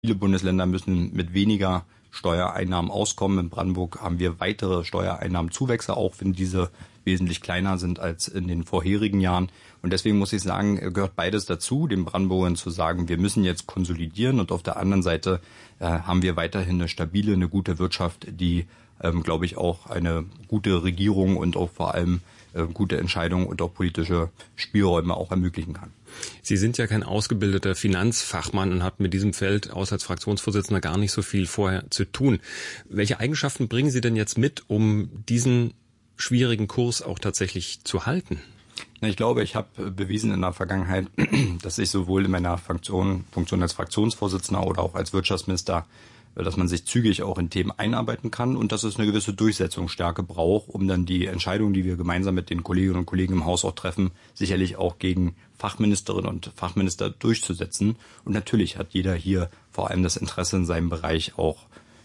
Viele Bundesländer müssen mit weniger Steuereinnahmen auskommen. In Brandenburg haben wir weitere Steuereinnahmenzuwächse, auch wenn diese wesentlich kleiner sind als in den vorherigen Jahren. Und deswegen muss ich sagen, gehört beides dazu, den Brandenburgern zu sagen, wir müssen jetzt konsolidieren. Und auf der anderen Seite haben wir weiterhin eine stabile, eine gute Wirtschaft, die, glaube ich, auch eine gute Regierung und auch vor allem gute Entscheidungen und auch politische Spielräume auch ermöglichen kann. Sie sind ja kein ausgebildeter Finanzfachmann und hatten mit diesem Feld außer als Fraktionsvorsitzender gar nicht so viel vorher zu tun. Welche Eigenschaften bringen Sie denn jetzt mit, um diesen schwierigen Kurs auch tatsächlich zu halten? Ich glaube, ich habe bewiesen in der Vergangenheit, dass ich sowohl in meiner Funktion als Fraktionsvorsitzender oder auch als Wirtschaftsminister, dass man sich zügig auch in Themen einarbeiten kann und dass es eine gewisse Durchsetzungsstärke braucht, um dann die Entscheidungen, die wir gemeinsam mit den Kolleginnen und Kollegen im Haus auch treffen, sicherlich auch gegen Fachministerinnen und Fachminister durchzusetzen. Und natürlich hat jeder hier vor allem das Interesse in seinem Bereich auch,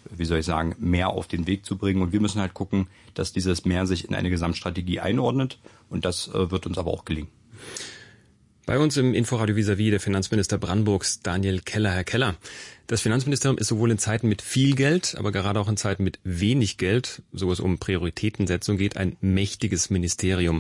mehr auf den Weg zu bringen. Und wir müssen halt gucken, dass dieses Mehr sich in eine Gesamtstrategie einordnet. Und das wird uns aber auch gelingen. Bei uns im Inforadio vis-à-vis der Finanzminister Brandenburgs, Daniel Keller. Herr Keller, das Finanzministerium ist sowohl in Zeiten mit viel Geld, aber gerade auch in Zeiten mit wenig Geld, so es um Prioritätensetzung geht, ein mächtiges Ministerium.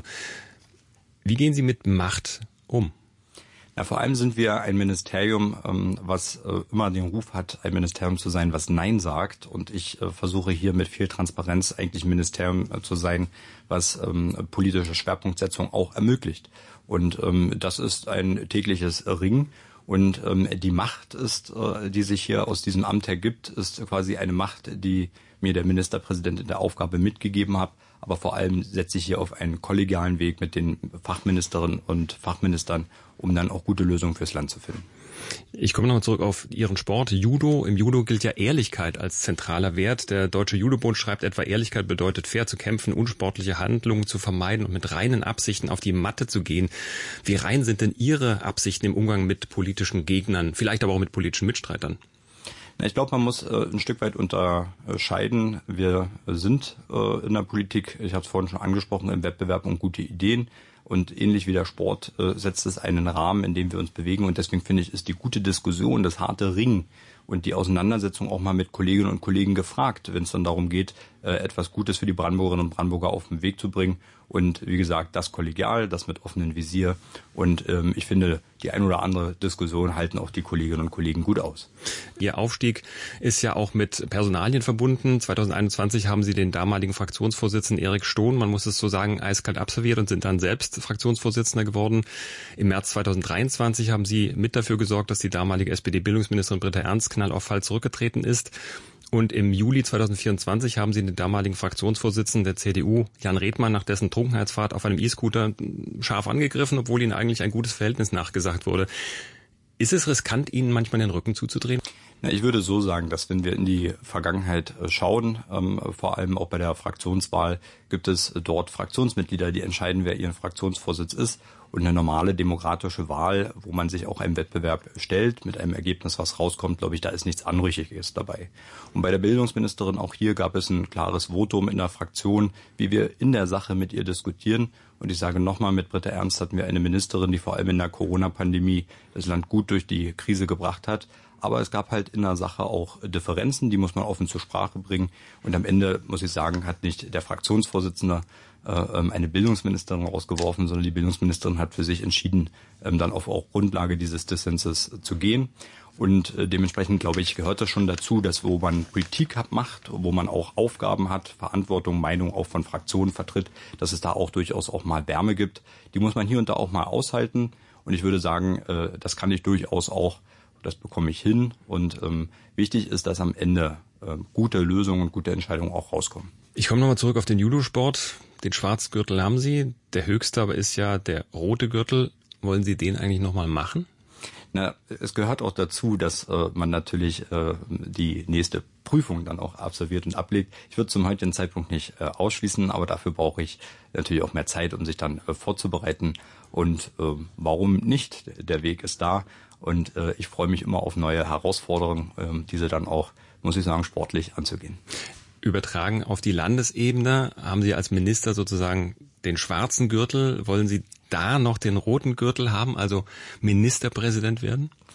Wie gehen Sie mit Macht um? Ja, vor allem sind wir ein Ministerium, was immer den Ruf hat, ein Ministerium zu sein, was Nein sagt. Und ich versuche hier mit viel Transparenz eigentlich ein Ministerium zu sein, was politische Schwerpunktsetzung auch ermöglicht. Und das ist ein tägliches Ringen. Und die Macht ist, die sich hier aus diesem Amt ergibt, ist quasi eine Macht, die mir der Ministerpräsident in der Aufgabe mitgegeben hat. Aber vor allem setze ich hier auf einen kollegialen Weg mit den Fachministerinnen und Fachministern, um dann auch gute Lösungen fürs Land zu finden. Ich komme nochmal zurück auf Ihren Sport, Judo. Im Judo gilt ja Ehrlichkeit als zentraler Wert. Der Deutsche Judobund schreibt etwa, Ehrlichkeit bedeutet fair zu kämpfen, unsportliche Handlungen zu vermeiden und mit reinen Absichten auf die Matte zu gehen. Wie rein sind denn Ihre Absichten im Umgang mit politischen Gegnern, vielleicht aber auch mit politischen Mitstreitern? Ich glaube, man muss ein Stück weit unterscheiden. Wir sind in der Politik, ich habe es vorhin schon angesprochen, im Wettbewerb um gute Ideen. Und ähnlich wie der Sport setzt es einen Rahmen, in dem wir uns bewegen. Und deswegen finde ich, ist die gute Diskussion, das harte Ringen und die Auseinandersetzung auch mal mit Kolleginnen und Kollegen gefragt, wenn es dann darum geht, etwas Gutes für die Brandenburgerinnen und Brandenburger auf den Weg zu bringen. Und wie gesagt, das kollegial, das mit offenem Visier. Und ich finde, die ein oder andere Diskussion halten auch die Kolleginnen und Kollegen gut aus. Ihr Aufstieg ist ja auch mit Personalien verbunden. 2021 haben Sie den damaligen Fraktionsvorsitzenden Erik Stohn, man muss es so sagen, eiskalt absolviert und sind dann selbst Fraktionsvorsitzender geworden. Im März 2023 haben Sie mit dafür gesorgt, dass die damalige SPD-Bildungsministerin Britta Ernst knall auf Fall zurückgetreten ist. Und im Juli 2024 haben Sie den damaligen Fraktionsvorsitzenden der CDU, Jan Redmann, nach dessen Trunkenheitsfahrt auf einem E-Scooter scharf angegriffen, obwohl Ihnen eigentlich ein gutes Verhältnis nachgesagt wurde. Ist es riskant, Ihnen manchmal den Rücken zuzudrehen? Ich würde so sagen, dass wenn wir in die Vergangenheit schauen, vor allem auch bei der Fraktionswahl, gibt es dort Fraktionsmitglieder, die entscheiden, wer ihren Fraktionsvorsitz ist. Und eine normale demokratische Wahl, wo man sich auch einem Wettbewerb stellt, mit einem Ergebnis, was rauskommt, glaube ich, da ist nichts Anrüchiges dabei. Und bei der Bildungsministerin, auch hier gab es ein klares Votum in der Fraktion, wie wir in der Sache mit ihr diskutieren. Und ich sage nochmal, mit Britta Ernst hatten wir eine Ministerin, die vor allem in der Corona-Pandemie das Land gut durch die Krise gebracht hat. Aber es gab halt in der Sache auch Differenzen, die muss man offen zur Sprache bringen. Und am Ende, muss ich sagen, hat nicht der Fraktionsvorsitzende eine Bildungsministerin rausgeworfen, sondern die Bildungsministerin hat für sich entschieden, dann auf auch Grundlage dieses Dissenses zu gehen. Und dementsprechend, glaube ich, gehört das schon dazu, dass wo man Politik macht, wo man auch Aufgaben hat, Verantwortung, Meinung auch von Fraktionen vertritt, dass es da auch durchaus auch mal Wärme gibt. Die muss man hier und da auch mal aushalten. Und ich würde sagen, das kann ich durchaus auch, das bekomme ich hin. Und wichtig ist, dass am Ende gute Lösungen und gute Entscheidungen auch rauskommen. Ich komme nochmal zurück auf den Judosport. Den Schwarzgürtel haben Sie. Der höchste aber ist ja der rote Gürtel. Wollen Sie den eigentlich nochmal machen? Na, es gehört auch dazu, dass man natürlich die nächste Prüfung dann auch absolviert und ablegt. Ich würde zum heutigen Zeitpunkt nicht ausschließen, aber dafür brauche ich natürlich auch mehr Zeit, um sich dann vorzubereiten. Und warum nicht? Der Weg ist da und ich freue mich immer auf neue Herausforderungen, diese dann auch, muss ich sagen, sportlich anzugehen. Übertragen auf die Landesebene haben Sie als Minister sozusagen den schwarzen Gürtel. Wollen Sie da noch den roten Gürtel haben, also Ministerpräsident werden?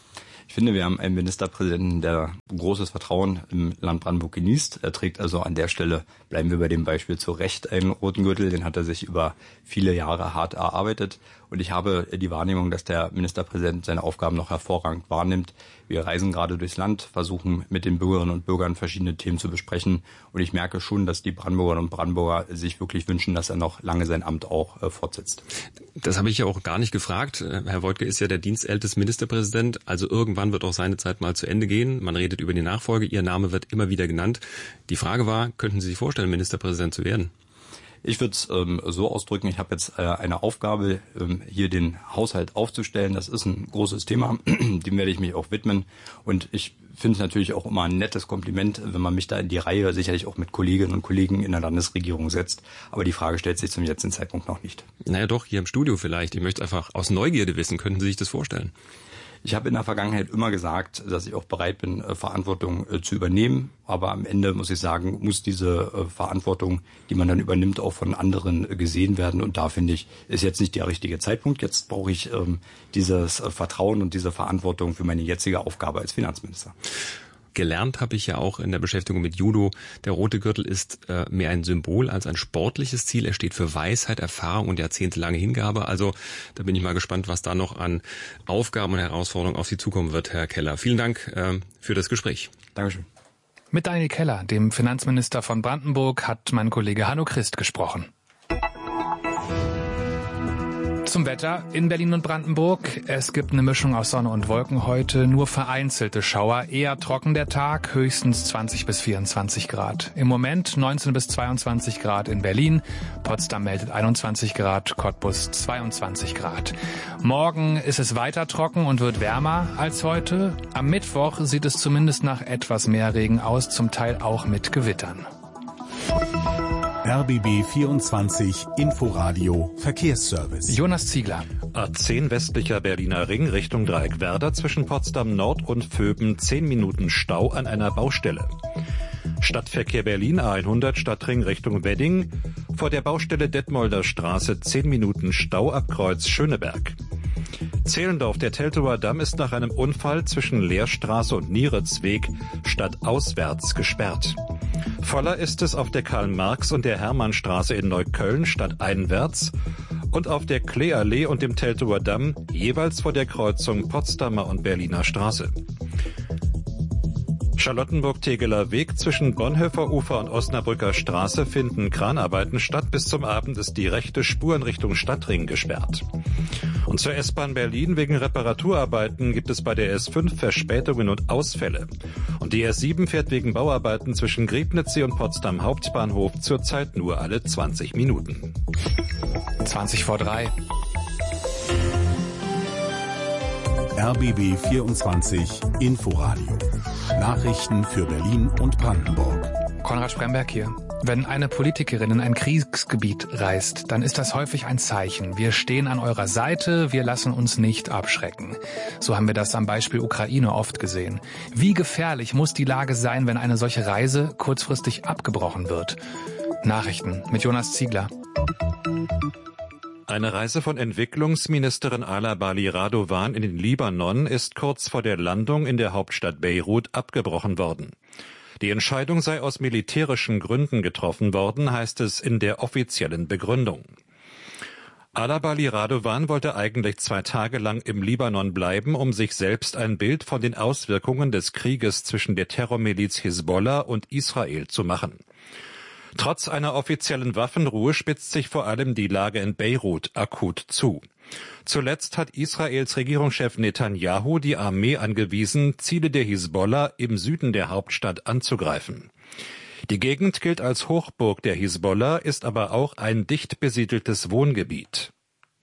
Ich finde, wir haben einen Ministerpräsidenten, der großes Vertrauen im Land Brandenburg genießt. Er trägt also an der Stelle, bleiben wir bei dem Beispiel, zu Recht einen roten Gürtel. Den hat er sich über viele Jahre hart erarbeitet. Und ich habe die Wahrnehmung, dass der Ministerpräsident seine Aufgaben noch hervorragend wahrnimmt. Wir reisen gerade durchs Land, versuchen mit den Bürgerinnen und Bürgern verschiedene Themen zu besprechen. Und ich merke schon, dass die Brandenburgerinnen und Brandenburger sich wirklich wünschen, dass er noch lange sein Amt auch fortsetzt. Das habe ich ja auch gar nicht gefragt. Herr Woidke ist ja der dienstälteste Ministerpräsident. Also irgendwann wird auch seine Zeit mal zu Ende gehen. Man redet über die Nachfolge. Ihr Name wird immer wieder genannt. Die Frage war, könnten Sie sich vorstellen, Ministerpräsident zu werden? Ich würde es so ausdrücken, ich habe jetzt eine Aufgabe, hier den Haushalt aufzustellen. Das ist ein großes Thema, dem werde ich mich auch widmen. Und ich finde es natürlich auch immer ein nettes Kompliment, wenn man mich da in die Reihe sicherlich auch mit Kolleginnen und Kollegen in der Landesregierung setzt. Aber die Frage stellt sich zum jetzigen Zeitpunkt noch nicht. Naja doch, hier im Studio vielleicht. Ich möchte einfach aus Neugierde wissen, könnten Sie sich das vorstellen? Ich habe in der Vergangenheit immer gesagt, dass ich auch bereit bin, Verantwortung zu übernehmen. Aber am Ende muss ich sagen, muss diese Verantwortung, die man dann übernimmt, auch von anderen gesehen werden. Und da finde ich, ist jetzt nicht der richtige Zeitpunkt. Jetzt brauche ich dieses Vertrauen und diese Verantwortung für meine jetzige Aufgabe als Finanzminister. Gelernt habe ich ja auch in der Beschäftigung mit Judo. Der rote Gürtel ist mehr ein Symbol als ein sportliches Ziel. Er steht für Weisheit, Erfahrung und jahrzehntelange Hingabe. Also da bin ich mal gespannt, was da noch an Aufgaben und Herausforderungen auf Sie zukommen wird, Herr Keller. Vielen Dank für das Gespräch. Dankeschön. Mit Daniel Keller, dem Finanzminister von Brandenburg, hat mein Kollege Hanno Christ gesprochen. Zum Wetter in Berlin und Brandenburg. Es gibt eine Mischung aus Sonne und Wolken heute, nur vereinzelte Schauer. Eher trocken der Tag, höchstens 20 bis 24 Grad. Im Moment 19 bis 22 Grad in Berlin. Potsdam meldet 21 Grad, Cottbus 22 Grad. Morgen ist es weiter trocken und wird wärmer als heute. Am Mittwoch sieht es zumindest nach etwas mehr Regen aus, zum Teil auch mit Gewittern. RBB 24 Inforadio Verkehrsservice. Jonas Ziegler. A10 westlicher Berliner Ring Richtung Dreieckwerder zwischen Potsdam Nord und Vöben 10 Minuten Stau an einer Baustelle. Stadtverkehr Berlin A100 Stadtring Richtung Wedding. Vor der Baustelle Detmolder Straße 10 Minuten Stau ab Kreuz Schöneberg. Zehlendorf, der Teltower Damm ist nach einem Unfall zwischen Lehrstraße und Nieritzweg stadtauswärts gesperrt. Voller ist es auf der Karl-Marx- und der Hermannstraße in Neukölln stadteinwärts und auf der Kleeallee und dem Teltower Damm jeweils vor der Kreuzung Potsdamer und Berliner Straße. Charlottenburg-Tegeler Weg zwischen Bonhoeffer Ufer und Osnabrücker Straße finden Kranarbeiten statt. Bis zum Abend ist die rechte Spur in Richtung Stadtring gesperrt. Und zur S-Bahn Berlin wegen Reparaturarbeiten gibt es bei der S5 Verspätungen und Ausfälle. Und die S7 fährt wegen Bauarbeiten zwischen Griebnitzsee und Potsdam Hauptbahnhof zurzeit nur alle 20 Minuten. 20 vor 3. RBB 24 Inforadio. Nachrichten für Berlin und Brandenburg. Konrad Spremberg hier. Wenn eine Politikerin in ein Kriegsgebiet reist, dann ist das häufig ein Zeichen. Wir stehen an eurer Seite, wir lassen uns nicht abschrecken. So haben wir das am Beispiel Ukraine oft gesehen. Wie gefährlich muss die Lage sein, wenn eine solche Reise kurzfristig abgebrochen wird? Nachrichten mit Jonas Ziegler. Eine Reise von Entwicklungsministerin Ala Bali Radovan in den Libanon ist kurz vor der Landung in der Hauptstadt Beirut abgebrochen worden. Die Entscheidung sei aus militärischen Gründen getroffen worden, heißt es in der offiziellen Begründung. Ala Bali Radovan wollte eigentlich 2 Tage lang im Libanon bleiben, um sich selbst ein Bild von den Auswirkungen des Krieges zwischen der Terrormiliz Hisbollah und Israel zu machen. Trotz einer offiziellen Waffenruhe spitzt sich vor allem die Lage in Beirut akut zu. Zuletzt hat Israels Regierungschef Netanyahu die Armee angewiesen, Ziele der Hisbollah im Süden der Hauptstadt anzugreifen. Die Gegend gilt als Hochburg der Hisbollah, ist aber auch ein dicht besiedeltes Wohngebiet.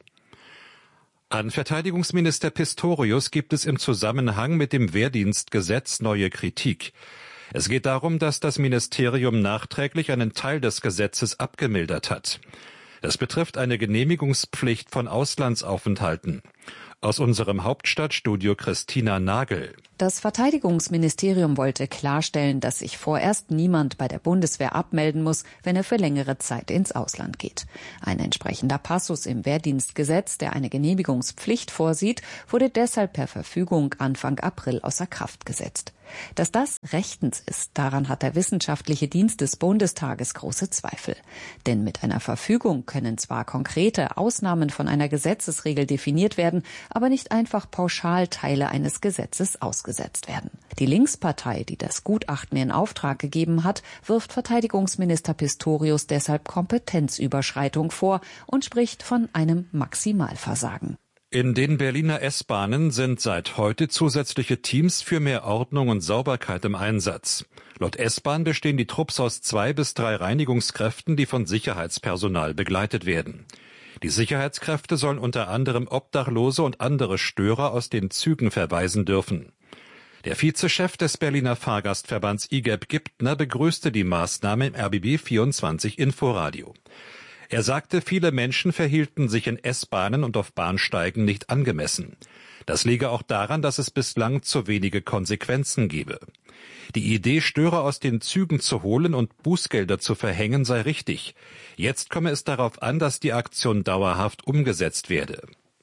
An Verteidigungsminister Pistorius gibt es im Zusammenhang mit dem Wehrdienstgesetz neue Kritik. Es geht darum, dass das Ministerium nachträglich einen Teil des Gesetzes abgemildert hat. Es betrifft eine Genehmigungspflicht von Auslandsaufenthalten. Aus unserem Hauptstadtstudio Christina Nagel. Das Verteidigungsministerium wollte klarstellen, dass sich vorerst niemand bei der Bundeswehr abmelden muss, wenn er für längere Zeit ins Ausland geht. Ein entsprechender Passus im Wehrdienstgesetz, der eine Genehmigungspflicht vorsieht, wurde deshalb per Verfügung Anfang April außer Kraft gesetzt. Dass das rechtens ist, daran hat der wissenschaftliche Dienst des Bundestages große Zweifel. Denn mit einer Verfügung können zwar konkrete Ausnahmen von einer Gesetzesregel definiert werden, aber nicht einfach pauschal Teile eines Gesetzes ausgesetzt werden. Die Linkspartei, die das Gutachten in Auftrag gegeben hat, wirft Verteidigungsminister Pistorius deshalb Kompetenzüberschreitung vor und spricht von einem Maximalversagen. In den Berliner S-Bahnen sind seit heute zusätzliche Teams für mehr Ordnung und Sauberkeit im Einsatz. Laut S-Bahn bestehen die Trupps aus 2 bis 3 Reinigungskräften, die von Sicherheitspersonal begleitet werden. Die Sicherheitskräfte sollen unter anderem Obdachlose und andere Störer aus den Zügen verweisen dürfen. Der Vizechef des Berliner Fahrgastverbands IGEB Gibtner begrüßte die Maßnahme im RBB24 Inforadio. Er sagte, viele Menschen verhielten sich in S-Bahnen und auf Bahnsteigen nicht angemessen. Das liege auch daran, dass es bislang zu wenige Konsequenzen gebe. Die Idee, Störer aus den Zügen zu holen und Bußgelder zu verhängen, sei richtig. Jetzt komme es darauf an, dass die Aktion dauerhaft umgesetzt werde.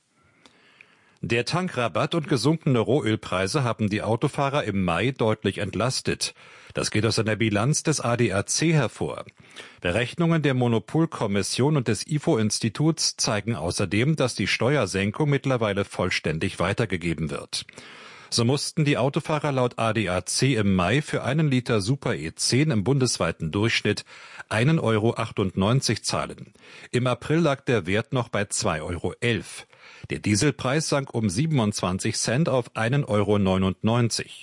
Der Tankrabatt und gesunkene Rohölpreise haben die Autofahrer im Mai deutlich entlastet. Das geht aus einer Bilanz des ADAC hervor. Berechnungen der Monopolkommission und des IFO-Instituts zeigen außerdem, dass die Steuersenkung mittlerweile vollständig weitergegeben wird. So mussten die Autofahrer laut ADAC im Mai für 1 Liter Super E10 im bundesweiten Durchschnitt 1,98 € zahlen. Im April lag der Wert noch bei 2,11 €. Der Dieselpreis sank um 27 Cent auf 1,99 €.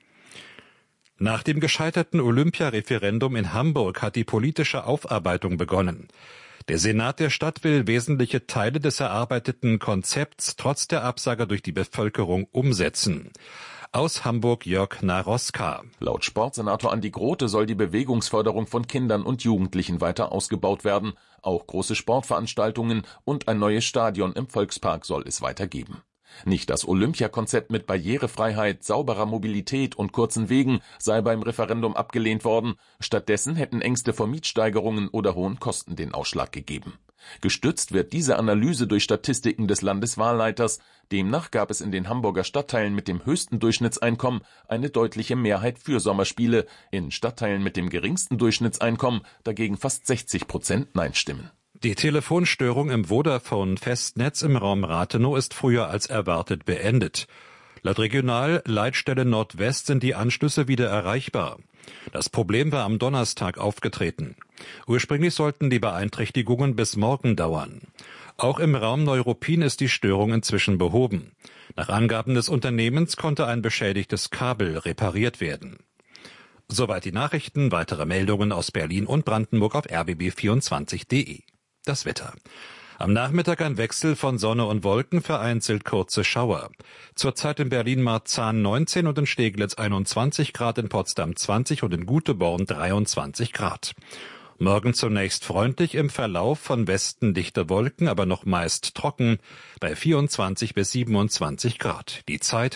Nach dem gescheiterten Olympiareferendum in Hamburg hat die politische Aufarbeitung begonnen. Der Senat der Stadt will wesentliche Teile des erarbeiteten Konzepts trotz der Absage durch die Bevölkerung umsetzen. Aus Hamburg Jörg Naroska. Laut Sportsenator Andi Grote soll die Bewegungsförderung von Kindern und Jugendlichen weiter ausgebaut werden. Auch große Sportveranstaltungen und ein neues Stadion im Volkspark soll es weiter geben. Nicht das Olympiakonzept mit Barrierefreiheit, sauberer Mobilität und kurzen Wegen sei beim Referendum abgelehnt worden. Stattdessen hätten Ängste vor Mietsteigerungen oder hohen Kosten den Ausschlag gegeben. Gestützt wird diese Analyse durch Statistiken des Landeswahlleiters. Demnach gab es in den Hamburger Stadtteilen mit dem höchsten Durchschnittseinkommen eine deutliche Mehrheit für Sommerspiele, in Stadtteilen mit dem geringsten Durchschnittseinkommen dagegen fast 60% Nein-Stimmen. Die Telefonstörung im Vodafone-Festnetz im Raum Rathenow ist früher als erwartet beendet. Laut Regionalleitstelle Nordwest sind die Anschlüsse wieder erreichbar. Das Problem war am Donnerstag aufgetreten. Ursprünglich sollten die Beeinträchtigungen bis morgen dauern. Auch im Raum Neuruppin ist die Störung inzwischen behoben. Nach Angaben des Unternehmens konnte ein beschädigtes Kabel repariert werden. Soweit die Nachrichten. Weitere Meldungen aus Berlin und Brandenburg auf rbb24.de. Das Wetter. Am Nachmittag ein Wechsel von Sonne und Wolken, vereinzelt kurze Schauer. Zurzeit in Berlin-Marzahn 19 und in Steglitz 21 Grad, in Potsdam 20 und in Güteborn 23 Grad. Morgen zunächst freundlich, im Verlauf von Westen dichte Wolken, aber noch meist trocken, bei 24 bis 27 Grad. Die Zeit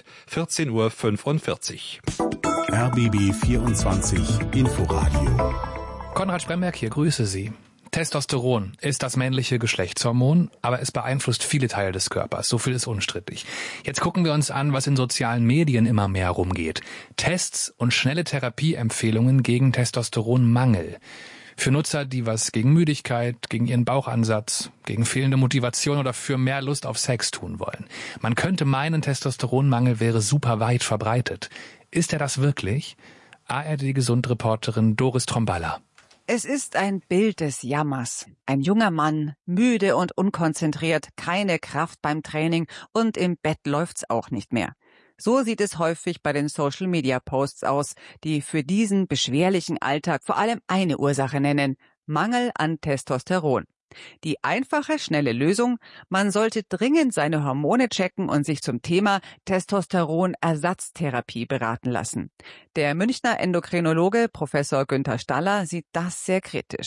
14:45 Uhr. RBB 24 Inforadio. Konrad Spremberg hier, grüße Sie. Testosteron ist das männliche Geschlechtshormon, aber es beeinflusst viele Teile des Körpers. So viel ist unstrittig. Jetzt gucken wir uns an, was in sozialen Medien immer mehr rumgeht. Tests und schnelle Therapieempfehlungen gegen Testosteronmangel. Für Nutzer, die was gegen Müdigkeit, gegen ihren Bauchansatz, gegen fehlende Motivation oder für mehr Lust auf Sex tun wollen. Man könnte meinen, Testosteronmangel wäre super weit verbreitet. Ist er das wirklich? ARD-Gesundreporterin Doris Tromballa. Es ist ein Bild des Jammers. Ein junger Mann, müde und unkonzentriert, keine Kraft beim Training und im Bett läuft's auch nicht mehr. So sieht es häufig bei den Social-Media-Posts aus, die für diesen beschwerlichen Alltag vor allem eine Ursache nennen: Mangel an Testosteron. Die einfache, schnelle Lösung: Man sollte dringend seine Hormone checken und sich zum Thema Testosteronersatztherapie beraten lassen. Der Münchner Endokrinologe Professor Günther Staller sieht das sehr kritisch.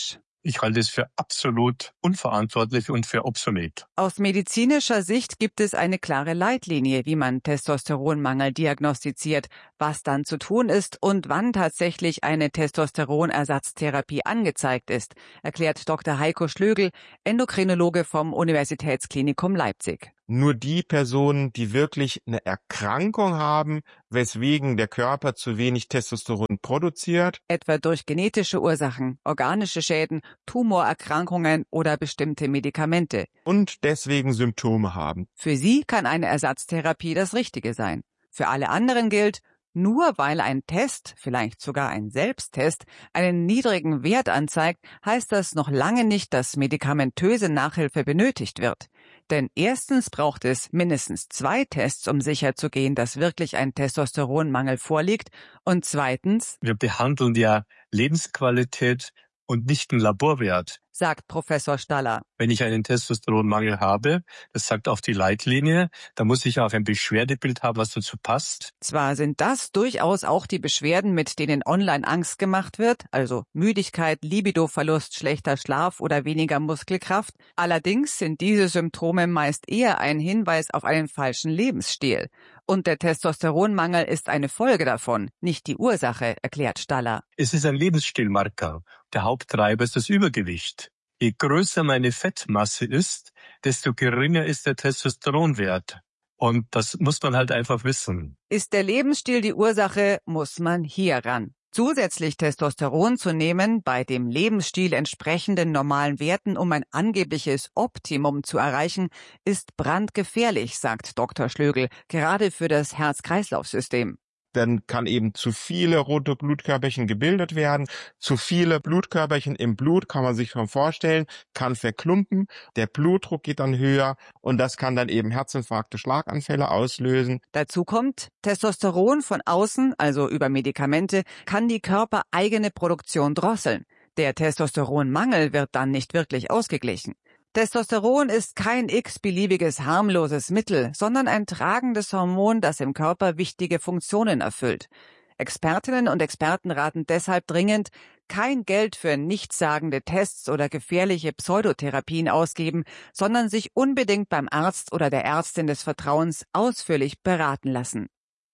Ich halte es für absolut unverantwortlich und für obsolet. Aus medizinischer Sicht gibt es eine klare Leitlinie, wie man Testosteronmangel diagnostiziert, was dann zu tun ist und wann tatsächlich eine Testosteronersatztherapie angezeigt ist, erklärt Dr. Heiko Schlögl, Endokrinologe vom Universitätsklinikum Leipzig. Nur die Personen, die wirklich eine Erkrankung haben, weswegen der Körper zu wenig Testosteron produziert, etwa durch genetische Ursachen, organische Schäden, Tumorerkrankungen oder bestimmte Medikamente, und deswegen Symptome haben. Für sie kann eine Ersatztherapie das Richtige sein. Für alle anderen gilt, nur weil ein Test, vielleicht sogar ein Selbsttest, einen niedrigen Wert anzeigt, heißt das noch lange nicht, dass medikamentöse Nachhilfe benötigt wird. Denn erstens braucht es mindestens 2 Tests, um sicherzugehen, dass wirklich ein Testosteronmangel vorliegt. Und zweitens: Wir behandeln ja Lebensqualität und nicht einen Laborwert, sagt Professor Staller. Wenn ich einen Testosteronmangel habe, das sagt auch die Leitlinie, dann muss ich auch ein Beschwerdebild haben, was dazu passt. Zwar sind das durchaus auch die Beschwerden, mit denen online Angst gemacht wird, also Müdigkeit, Libidoverlust, schlechter Schlaf oder weniger Muskelkraft. Allerdings sind diese Symptome meist eher ein Hinweis auf einen falschen Lebensstil. Und der Testosteronmangel ist eine Folge davon, nicht die Ursache, erklärt Staller. Es ist ein Lebensstilmarker. Der Haupttreiber ist das Übergewicht. Je größer meine Fettmasse ist, desto geringer ist der Testosteronwert. Und das muss man halt einfach wissen. Ist der Lebensstil die Ursache, muss man hier ran. Zusätzlich Testosteron zu nehmen, bei dem Lebensstil entsprechenden normalen Werten, um ein angebliches Optimum zu erreichen, ist brandgefährlich, sagt Dr. Schlögl, gerade für das Herz-Kreislauf-System. Dann kann eben zu viele rote Blutkörperchen gebildet werden. Zu viele Blutkörperchen im Blut, kann man sich schon vorstellen, kann verklumpen. Der Blutdruck geht dann höher und das kann dann eben Herzinfarkte, Schlaganfälle auslösen. Dazu kommt, Testosteron von außen, also über Medikamente, kann die körpereigene Produktion drosseln. Der Testosteronmangel wird dann nicht wirklich ausgeglichen. Testosteron ist kein x-beliebiges harmloses Mittel, sondern ein tragendes Hormon, das im Körper wichtige Funktionen erfüllt. Expertinnen und Experten raten deshalb dringend, kein Geld für nichtssagende Tests oder gefährliche Pseudotherapien ausgeben, sondern sich unbedingt beim Arzt oder der Ärztin des Vertrauens ausführlich beraten lassen.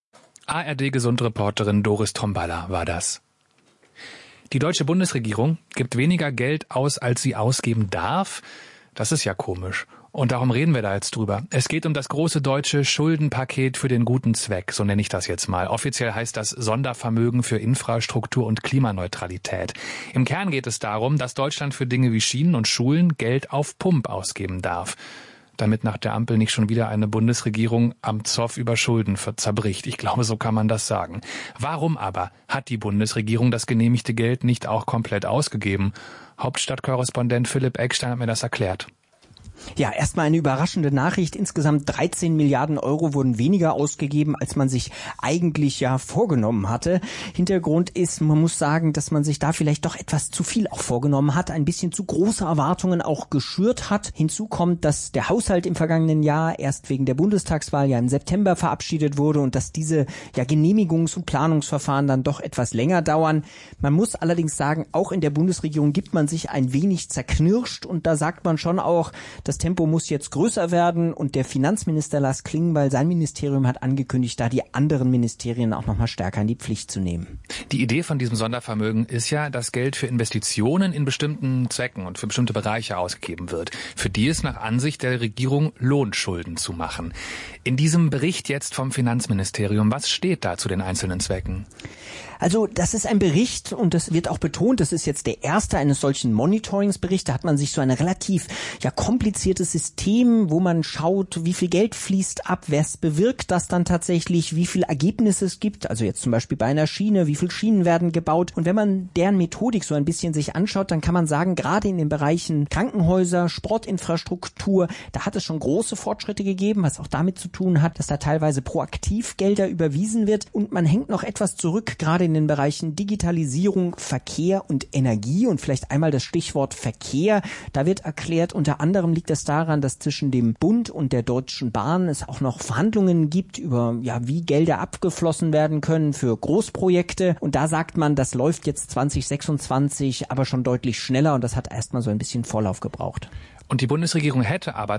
ARD-Gesundreporterin Doris Tromballa war das. Die deutsche Bundesregierung gibt weniger Geld aus, als sie ausgeben darf. Das ist ja komisch. Und darum reden wir da jetzt drüber. Es geht um das große deutsche Schuldenpaket für den guten Zweck, so nenne ich das jetzt mal. Offiziell heißt das Sondervermögen für Infrastruktur und Klimaneutralität. Im Kern geht es darum, dass Deutschland für Dinge wie Schienen und Schulen Geld auf Pump ausgeben darf, damit nach der Ampel nicht schon wieder eine Bundesregierung am Zoff über Schulden zerbricht. Ich glaube, so kann man das sagen. Warum aber hat die Bundesregierung das genehmigte Geld nicht auch komplett ausgegeben? Hauptstadtkorrespondent Philipp Eckstein hat mir das erklärt. Ja, erstmal eine überraschende Nachricht. Insgesamt 13 Milliarden Euro wurden weniger ausgegeben, als man sich eigentlich ja vorgenommen hatte. Hintergrund ist, man muss sagen, dass man sich da vielleicht doch etwas zu viel auch vorgenommen hat, ein bisschen zu große Erwartungen auch geschürt hat. Hinzu kommt, dass der Haushalt im vergangenen Jahr erst wegen der Bundestagswahl ja im September verabschiedet wurde und dass diese Genehmigungs- und Planungsverfahren dann doch etwas länger dauern. Man muss allerdings sagen, auch in der Bundesregierung gibt man sich ein wenig zerknirscht und da sagt man schon auch, das Tempo muss jetzt größer werden und der Finanzminister Lars Klingbeil, sein Ministerium, hat angekündigt, da die anderen Ministerien auch nochmal stärker in die Pflicht zu nehmen. Die Idee von diesem Sondervermögen ist ja, dass Geld für Investitionen in bestimmten Zwecken und für bestimmte Bereiche ausgegeben wird, für die es nach Ansicht der Regierung lohnt, Schulden zu machen. In diesem Bericht jetzt vom Finanzministerium, was steht da zu den einzelnen Zwecken? Also das ist ein Bericht und das wird auch betont, das ist jetzt der erste eines solchen Monitoringsberichts. Da hat man sich so ein relativ kompliziertes System, wo man schaut, wie viel Geld fließt ab, wer es bewirkt das dann tatsächlich, wie viele Ergebnisse es gibt. Also jetzt zum Beispiel bei einer Schiene, wie viele Schienen werden gebaut. Und wenn man deren Methodik so ein bisschen sich anschaut, dann kann man sagen, gerade in den Bereichen Krankenhäuser, Sportinfrastruktur, da hat es schon große Fortschritte gegeben, was auch damit zu tun hat, dass da teilweise proaktiv Gelder überwiesen wird. Und man hängt noch etwas zurück, gerade in in den Bereichen Digitalisierung, Verkehr und Energie. Und vielleicht einmal das Stichwort Verkehr. Da wird erklärt, unter anderem liegt es daran, dass zwischen dem Bund und der Deutschen Bahn es auch noch Verhandlungen gibt über, wie Gelder abgeflossen werden können für Großprojekte. Und da sagt man, das läuft jetzt 2026, aber schon deutlich schneller. Und das hat erstmal so ein bisschen Vorlauf gebraucht. Und die Bundesregierung hätte aber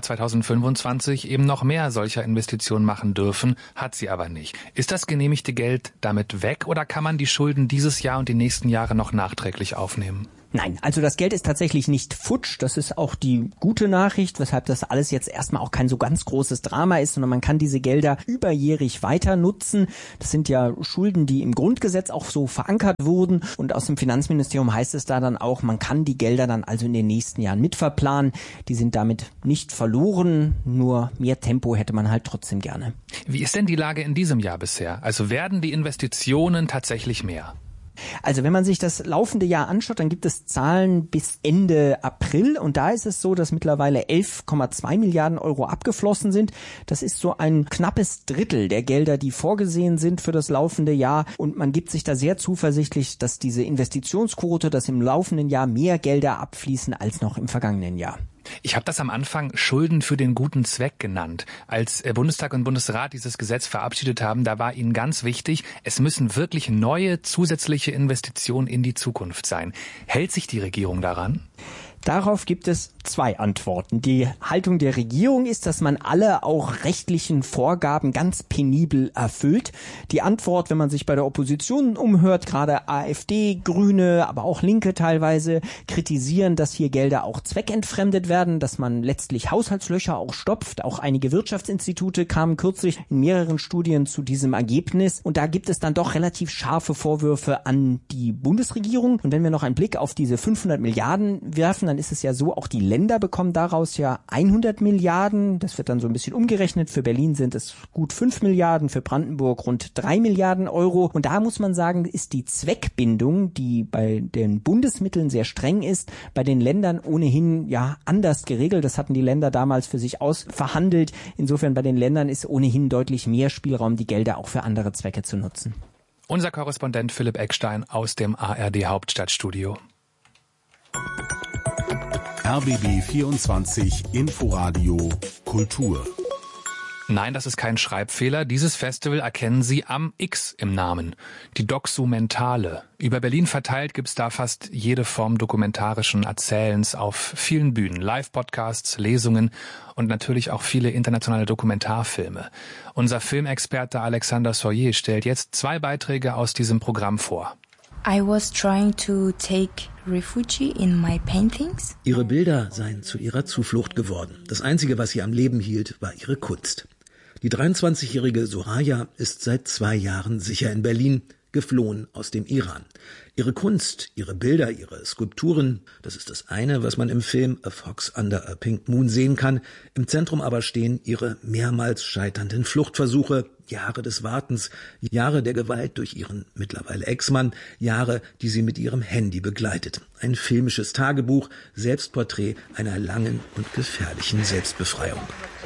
2025 eben noch mehr solcher Investitionen machen dürfen, hat sie aber nicht. Ist das genehmigte Geld damit weg oder kann man die Schulden dieses Jahr und die nächsten Jahre noch nachträglich aufnehmen? Nein, also das Geld ist tatsächlich nicht futsch. Das ist auch die gute Nachricht, weshalb das alles jetzt erstmal auch kein so ganz großes Drama ist, sondern man kann diese Gelder überjährig weiter nutzen. Das sind ja Schulden, die im Grundgesetz auch so verankert wurden. Und aus dem Finanzministerium heißt es da dann auch, man kann die Gelder dann also in den nächsten Jahren mitverplanen. Die sind damit nicht verloren, nur mehr Tempo hätte man halt trotzdem gerne. Wie ist denn die Lage in diesem Jahr bisher? Also werden die Investitionen tatsächlich mehr? Also wenn man sich das laufende Jahr anschaut, dann gibt es Zahlen bis Ende April und da ist es so, dass mittlerweile 11,2 Milliarden Euro abgeflossen sind. Das ist so ein knappes Drittel der Gelder, die vorgesehen sind für das laufende Jahr und man gibt sich da sehr zuversichtlich, dass diese Investitionsquote, dass im laufenden Jahr mehr Gelder abfließen als noch im vergangenen Jahr. Ich habe das am Anfang Schulden für den guten Zweck genannt. Als Bundestag und Bundesrat dieses Gesetz verabschiedet haben, da war ihnen ganz wichtig, es müssen wirklich neue zusätzliche Investitionen in die Zukunft sein. Hält sich die Regierung daran? Darauf gibt es zwei Antworten. Die Haltung der Regierung ist, dass man alle auch rechtlichen Vorgaben ganz penibel erfüllt. Die Antwort, wenn man sich bei der Opposition umhört, gerade AfD, Grüne, aber auch Linke teilweise, kritisieren, dass hier Gelder auch zweckentfremdet werden, dass man letztlich Haushaltslöcher auch stopft. Auch einige Wirtschaftsinstitute kamen kürzlich in mehreren Studien zu diesem Ergebnis. Und da gibt es dann doch relativ scharfe Vorwürfe an die Bundesregierung. Und wenn wir noch einen Blick auf diese 500 Milliarden werfen, dann ist es ja so, auch die Länder bekommen daraus ja 100 Milliarden. Das wird dann so ein bisschen umgerechnet. Für Berlin sind es gut 5 Milliarden, für Brandenburg rund 3 Milliarden Euro. Und da muss man sagen, ist die Zweckbindung, die bei den Bundesmitteln sehr streng ist, bei den Ländern ohnehin anders geregelt. Das hatten die Länder damals für sich ausverhandelt. Insofern bei den Ländern ist ohnehin deutlich mehr Spielraum, die Gelder auch für andere Zwecke zu nutzen. Unser Korrespondent Philipp Eckstein aus dem ARD Hauptstadtstudio. RBB 24 Inforadio Kultur. Nein, das ist kein Schreibfehler. Dieses Festival erkennen Sie am X im Namen. Die Doxumentale. Über Berlin verteilt gibt's da fast jede Form dokumentarischen Erzählens auf vielen Bühnen. Live-Podcasts, Lesungen und natürlich auch viele internationale Dokumentarfilme. Unser Filmexperte Alexander Soyer stellt jetzt 2 Beiträge aus diesem Programm vor. I was trying to take refuge in my paintings. Ihre Bilder seien zu ihrer Zuflucht geworden. Das Einzige, was sie am Leben hielt, war ihre Kunst. Die 23-jährige Soraya ist seit 2 Jahren sicher in Berlin, geflohen aus dem Iran. Ihre Kunst, ihre Bilder, ihre Skulpturen, das ist das eine, was man im Film A Fox Under a Pink Moon sehen kann. Im Zentrum aber stehen ihre mehrmals scheiternden Fluchtversuche, Jahre des Wartens, Jahre der Gewalt durch ihren mittlerweile Ex-Mann, Jahre, die sie mit ihrem Handy begleitet. Ein filmisches Tagebuch, Selbstporträt einer langen und gefährlichen Selbstbefreiung.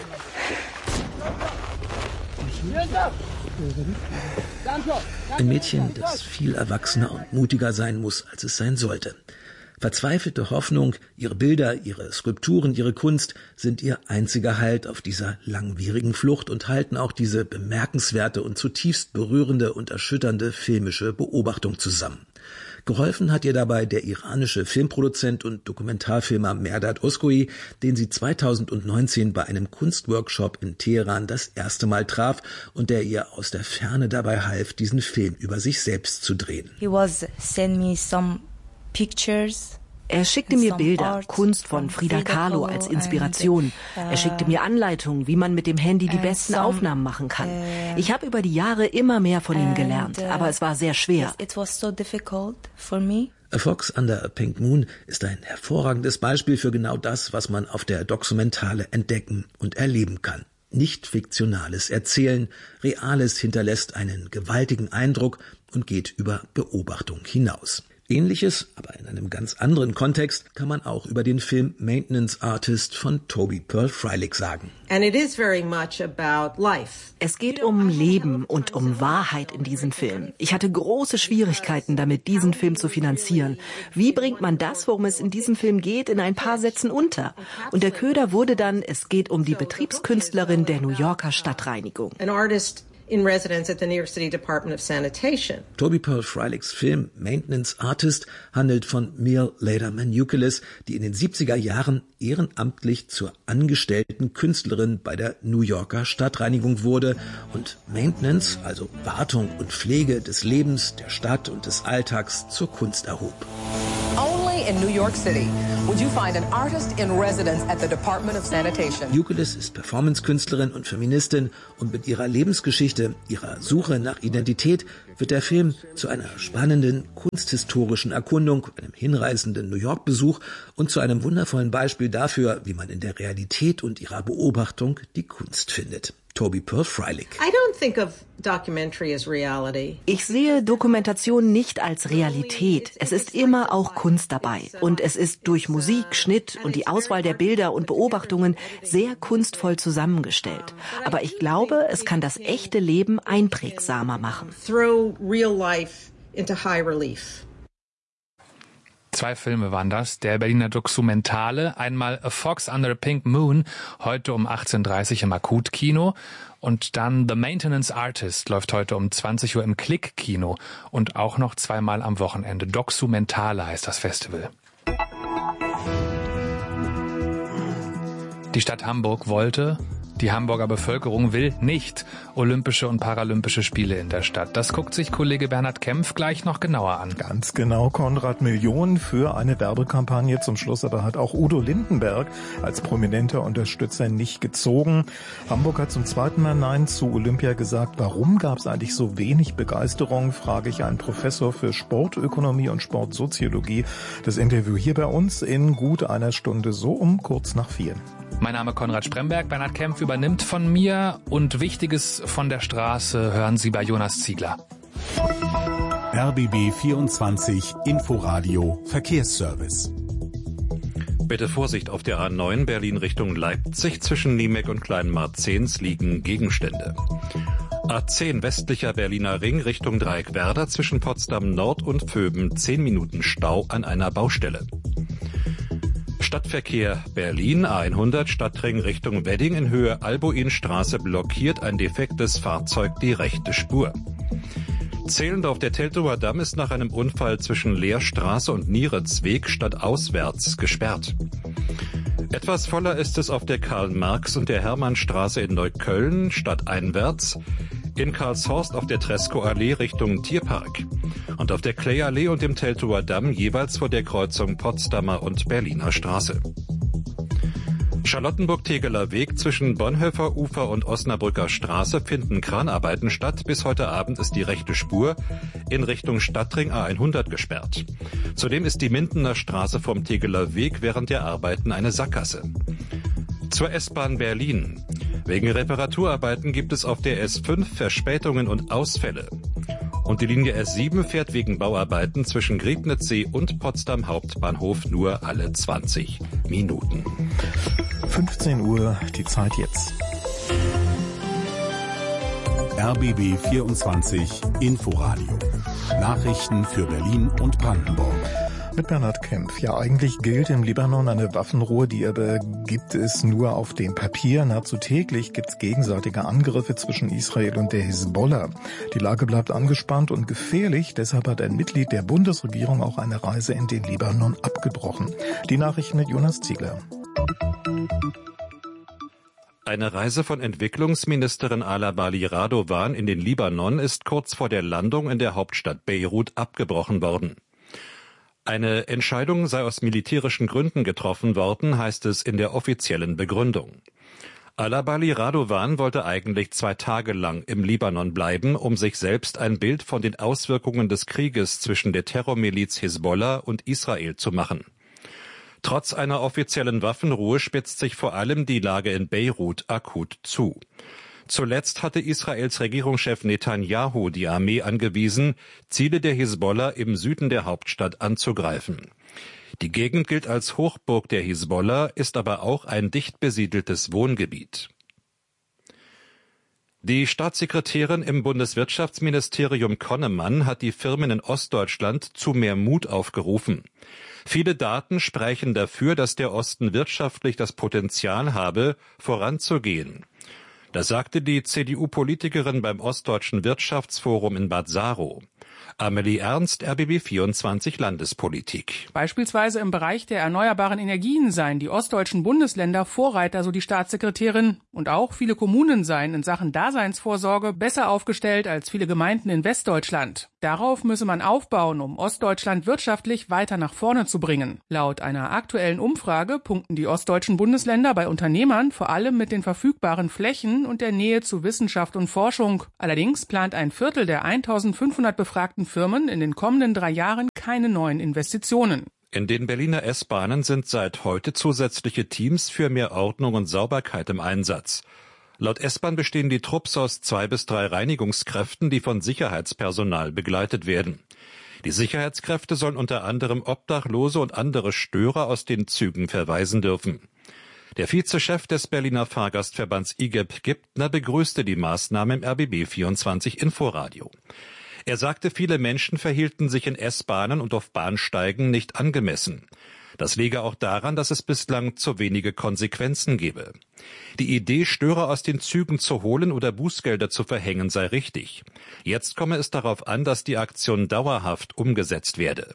Ein Mädchen, das viel erwachsener und mutiger sein muss, als es sein sollte. Verzweifelte Hoffnung, ihre Bilder, ihre Skulpturen, ihre Kunst sind ihr einziger Halt auf dieser langwierigen Flucht und halten auch diese bemerkenswerte und zutiefst berührende und erschütternde filmische Beobachtung zusammen. Geholfen hat ihr dabei der iranische Filmproduzent und Dokumentarfilmer Mehrdad Özkoy, den sie 2019 bei einem Kunstworkshop in Teheran das erste Mal traf und der ihr aus der Ferne dabei half, diesen Film über sich selbst zu drehen. He was send me some pictures. Er schickte mir Bilder, Kunst von Frida Kahlo als Inspiration. Er schickte mir Anleitungen, wie man mit dem Handy die besten Aufnahmen machen kann. Ich habe über die Jahre immer mehr von ihm gelernt, aber es war sehr schwer. It was so difficult for me. A Fox Under a Pink Moon ist ein hervorragendes Beispiel für genau das, was man auf der Doxumentale entdecken und erleben kann. Nicht fiktionales Erzählen, Reales hinterlässt einen gewaltigen Eindruck und geht über Beobachtung hinaus. Ähnliches, aber in einem ganz anderen Kontext, kann man auch über den Film Maintenance Artist von Toby Pearl Freilich sagen. Es geht um Leben und um Wahrheit in diesem Film. Ich hatte große Schwierigkeiten damit, diesen Film zu finanzieren. Wie bringt man das, worum es in diesem Film geht, in ein paar Sätzen unter? Und der Köder wurde dann, es geht um die Betriebskünstlerin der New Yorker Stadtreinigung. In residence at the New York City Department of Sanitation. Toby Pearl Freilichs Film Maintenance Artist handelt von Muriel Lederman-Ukeles, die in den 70er Jahren ehrenamtlich zur angestellten Künstlerin bei der New Yorker Stadtreinigung wurde und Maintenance, also Wartung und Pflege des Lebens, der Stadt und des Alltags zur Kunst erhob. Only in New York City would you find an artist in residence at the Department of Sanitation. Ukeles ist Performance-Künstlerin und Feministin und mit ihrer Lebensgeschichte, ihrer Suche nach Identität wird der Film zu einer spannenden kunsthistorischen Erkundung, einem hinreißenden New York-Besuch und zu einem wundervollen Beispiel dafür, wie man in der Realität und ihrer Beobachtung die Kunst findet. Toby Pearl Freilich. Ich sehe Dokumentation nicht als Realität. Es ist immer auch Kunst dabei. Und es ist durch Musik, Schnitt und die Auswahl der Bilder und Beobachtungen sehr kunstvoll zusammengestellt. Aber ich glaube, es kann das echte Leben einprägsamer machen. Zwei Filme waren das. Der Berliner Dokumentale, einmal A Fox Under a Pink Moon, heute um 18:30 Uhr im Akutkino. Und dann The Maintenance Artist läuft heute um 20 Uhr im Klick-Kino. Und auch noch zweimal am Wochenende. Dokumentale heißt das Festival. Die Stadt Hamburg wollte, die Hamburger Bevölkerung will nicht Olympische und Paralympische Spiele in der Stadt. Das guckt sich Kollege Bernhard Kempf gleich noch genauer an. Ganz genau, Konrad. Millionen für eine Werbekampagne. Zum Schluss aber hat auch Udo Lindenberg als prominenter Unterstützer nicht gezogen. Hamburg hat zum zweiten Mal Nein zu Olympia gesagt. Warum gab es eigentlich so wenig Begeisterung, frage ich einen Professor für Sportökonomie und Sportsoziologie. Das Interview hier bei uns in gut einer Stunde, so um kurz nach 4. Mein Name Konrad Spremberg, Bernhard Kempf übernimmt von mir und Wichtiges von der Straße hören Sie bei Jonas Ziegler. RBB 24 Inforadio Verkehrsservice. Bitte Vorsicht auf der A9 Berlin Richtung Leipzig. Zwischen Niemek und Kleinmarzens liegen Gegenstände. A10 westlicher Berliner Ring Richtung Dreieckwerder zwischen Potsdam Nord und Vöben 10 Minuten Stau an einer Baustelle. Stadtverkehr Berlin, A100 Stadtring Richtung Wedding in Höhe Albuinstraße blockiert ein defektes Fahrzeug die rechte Spur. Zehlendorf, der Teltower Damm ist nach einem Unfall zwischen Lehrstraße und Nieritzweg stadtauswärts gesperrt. Etwas voller ist es auf der Karl-Marx- und der Hermannstraße in Neukölln stadteinwärts, in Karlshorst auf der Tresco-Allee Richtung Tierpark und auf der Clay-Allee und dem Teltower Damm jeweils vor der Kreuzung Potsdamer und Berliner Straße. Charlottenburg-Tegeler Weg zwischen Bonhoeffer Ufer und Osnabrücker Straße finden Kranarbeiten statt. Bis heute Abend ist die rechte Spur in Richtung Stadtring A100 gesperrt. Zudem ist die Mindener Straße vom Tegeler Weg während der Arbeiten eine Sackgasse. Zur S-Bahn Berlin. Wegen Reparaturarbeiten gibt es auf der S5 Verspätungen und Ausfälle. Und die Linie S7 fährt wegen Bauarbeiten zwischen Griebnitzsee und Potsdam Hauptbahnhof nur alle 20 Minuten. 15 Uhr, die Zeit jetzt. RBB 24 Inforadio. Nachrichten für Berlin und Brandenburg. Mit Bernhard Kempf. Ja, eigentlich gilt im Libanon eine Waffenruhe, die aber gibt es nur auf dem Papier. Nahezu täglich gibt es gegenseitige Angriffe zwischen Israel und der Hisbollah. Die Lage bleibt angespannt und gefährlich. Deshalb hat ein Mitglied der Bundesregierung auch eine Reise in den Libanon abgebrochen. Die Nachrichten mit Jonas Ziegler. Eine Reise von Entwicklungsministerin Ala Bali Radovan in den Libanon ist kurz vor der Landung in der Hauptstadt Beirut abgebrochen worden. Eine Entscheidung sei aus militärischen Gründen getroffen worden, heißt es in der offiziellen Begründung. Ala Bali Radovan wollte eigentlich 2 Tage lang im Libanon bleiben, um sich selbst ein Bild von den Auswirkungen des Krieges zwischen der Terrormiliz Hisbollah und Israel zu machen. Trotz einer offiziellen Waffenruhe spitzt sich vor allem die Lage in Beirut akut zu. Zuletzt hatte Israels Regierungschef Netanyahu die Armee angewiesen, Ziele der Hisbollah im Süden der Hauptstadt anzugreifen. Die Gegend gilt als Hochburg der Hisbollah, ist aber auch ein dicht besiedeltes Wohngebiet. Die Staatssekretärin im Bundeswirtschaftsministerium Konnemann hat die Firmen in Ostdeutschland zu mehr Mut aufgerufen. Viele Daten sprechen dafür, dass der Osten wirtschaftlich das Potenzial habe, voranzugehen. Das sagte die CDU-Politikerin beim Ostdeutschen Wirtschaftsforum in Bad Saro. Amelie Ernst, RBB24 Landespolitik. Beispielsweise im Bereich der erneuerbaren Energien seien die ostdeutschen Bundesländer Vorreiter, so die Staatssekretärin. Und auch viele Kommunen seien in Sachen Daseinsvorsorge besser aufgestellt als viele Gemeinden in Westdeutschland. Darauf müsse man aufbauen, um Ostdeutschland wirtschaftlich weiter nach vorne zu bringen. Laut einer aktuellen Umfrage punkten die ostdeutschen Bundesländer bei Unternehmern vor allem mit den verfügbaren Flächen und der Nähe zu Wissenschaft und Forschung. Allerdings plant ein Viertel der 1500 befragten Firmen in den kommenden 3 Jahren keine neuen Investitionen. In den Berliner S-Bahnen sind seit heute zusätzliche Teams für mehr Ordnung und Sauberkeit im Einsatz. Laut S-Bahn bestehen die Trupps aus 2 bis 3 Reinigungskräften, die von Sicherheitspersonal begleitet werden. Die Sicherheitskräfte sollen unter anderem Obdachlose und andere Störer aus den Zügen verweisen dürfen. Der Vizechef des Berliner Fahrgastverbands IGEP Gibtner begrüßte die Maßnahme im RBB24 Inforadio. Er sagte, viele Menschen verhielten sich in S-Bahnen und auf Bahnsteigen nicht angemessen. Das liege auch daran, dass es bislang zu wenige Konsequenzen gebe. Die Idee, Störer aus den Zügen zu holen oder Bußgelder zu verhängen, sei richtig. Jetzt komme es darauf an, dass die Aktion dauerhaft umgesetzt werde.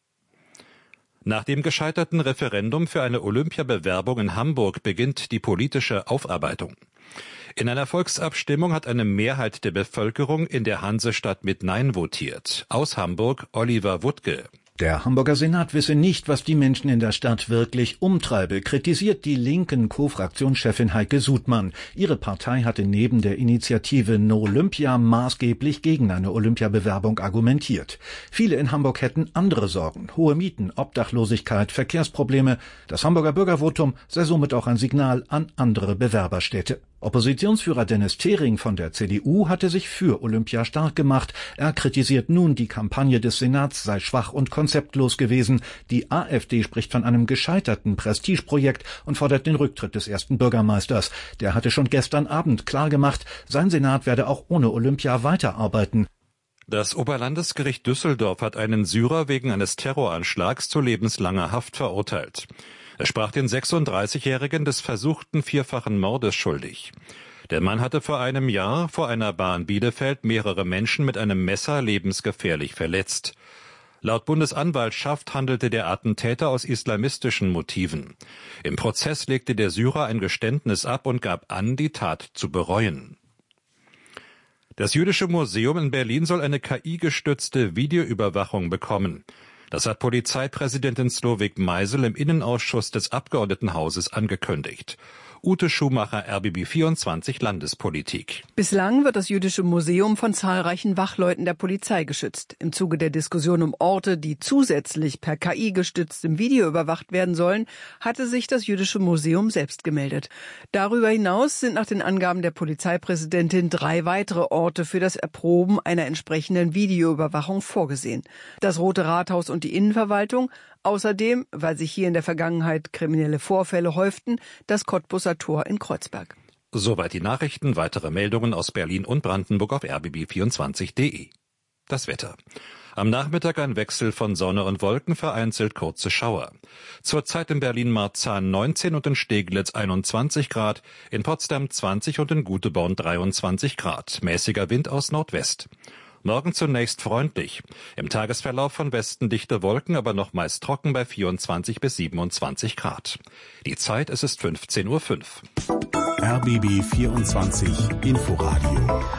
Nach dem gescheiterten Referendum für eine Olympiabewerbung in Hamburg beginnt die politische Aufarbeitung. In einer Volksabstimmung hat eine Mehrheit der Bevölkerung in der Hansestadt mit Nein votiert. Aus Hamburg Oliver Wuttke. Der Hamburger Senat wisse nicht, was die Menschen in der Stadt wirklich umtreibe, kritisiert die linken Co-Fraktionschefin Heike Sudmann. Ihre Partei hatte neben der Initiative No Olympia maßgeblich gegen eine Olympiabewerbung argumentiert. Viele in Hamburg hätten andere Sorgen, hohe Mieten, Obdachlosigkeit, Verkehrsprobleme. Das Hamburger Bürgervotum sei somit auch ein Signal an andere Bewerberstädte. Oppositionsführer Dennis Thering von der CDU hatte sich für Olympia stark gemacht. Er kritisiert nun, die Kampagne des Senats sei schwach und konzeptlos gewesen. Die AfD spricht von einem gescheiterten Prestigeprojekt und fordert den Rücktritt des ersten Bürgermeisters. Der hatte schon gestern Abend klargemacht, sein Senat werde auch ohne Olympia weiterarbeiten. Das Oberlandesgericht Düsseldorf hat einen Syrer wegen eines Terroranschlags zu lebenslanger Haft verurteilt. Er sprach den 36-Jährigen des versuchten 4-fachen Mordes schuldig. Der Mann hatte vor einem Jahr vor einer Bar in Bielefeld mehrere Menschen mit einem Messer lebensgefährlich verletzt. Laut Bundesanwaltschaft handelte der Attentäter aus islamistischen Motiven. Im Prozess legte der Syrer ein Geständnis ab und gab an, die Tat zu bereuen. Das Jüdische Museum in Berlin soll eine KI-gestützte Videoüberwachung bekommen. Das hat Polizeipräsidentin Slowik Meisel im Innenausschuss des Abgeordnetenhauses angekündigt. Ute Schumacher, RBB24 Landespolitik. Bislang wird das Jüdische Museum von zahlreichen Wachleuten der Polizei geschützt. Im Zuge der Diskussion um Orte, die zusätzlich per KI gestütztem Video überwacht werden sollen, hatte sich das Jüdische Museum selbst gemeldet. Darüber hinaus sind nach den Angaben der Polizeipräsidentin 3 weitere Orte für das Erproben einer entsprechenden Videoüberwachung vorgesehen. Das Rote Rathaus und die Innenverwaltung, außerdem, weil sich hier in der Vergangenheit kriminelle Vorfälle häuften, das Cottbuser Tor in Kreuzberg. Soweit die Nachrichten. Weitere Meldungen aus Berlin und Brandenburg auf rbb24.de. Das Wetter. Am Nachmittag ein Wechsel von Sonne und Wolken, vereinzelt kurze Schauer. Zurzeit in Berlin-Marzahn 19 und in Steglitz 21 Grad, in Potsdam 20 und in Guteborn 23 Grad. Mäßiger Wind aus Nordwest. Morgen zunächst freundlich. Im Tagesverlauf von Westen dichte Wolken, aber noch meist trocken bei 24 bis 27 Grad. Die Zeit, es ist 15:05 Uhr. RBB 24 Inforadio.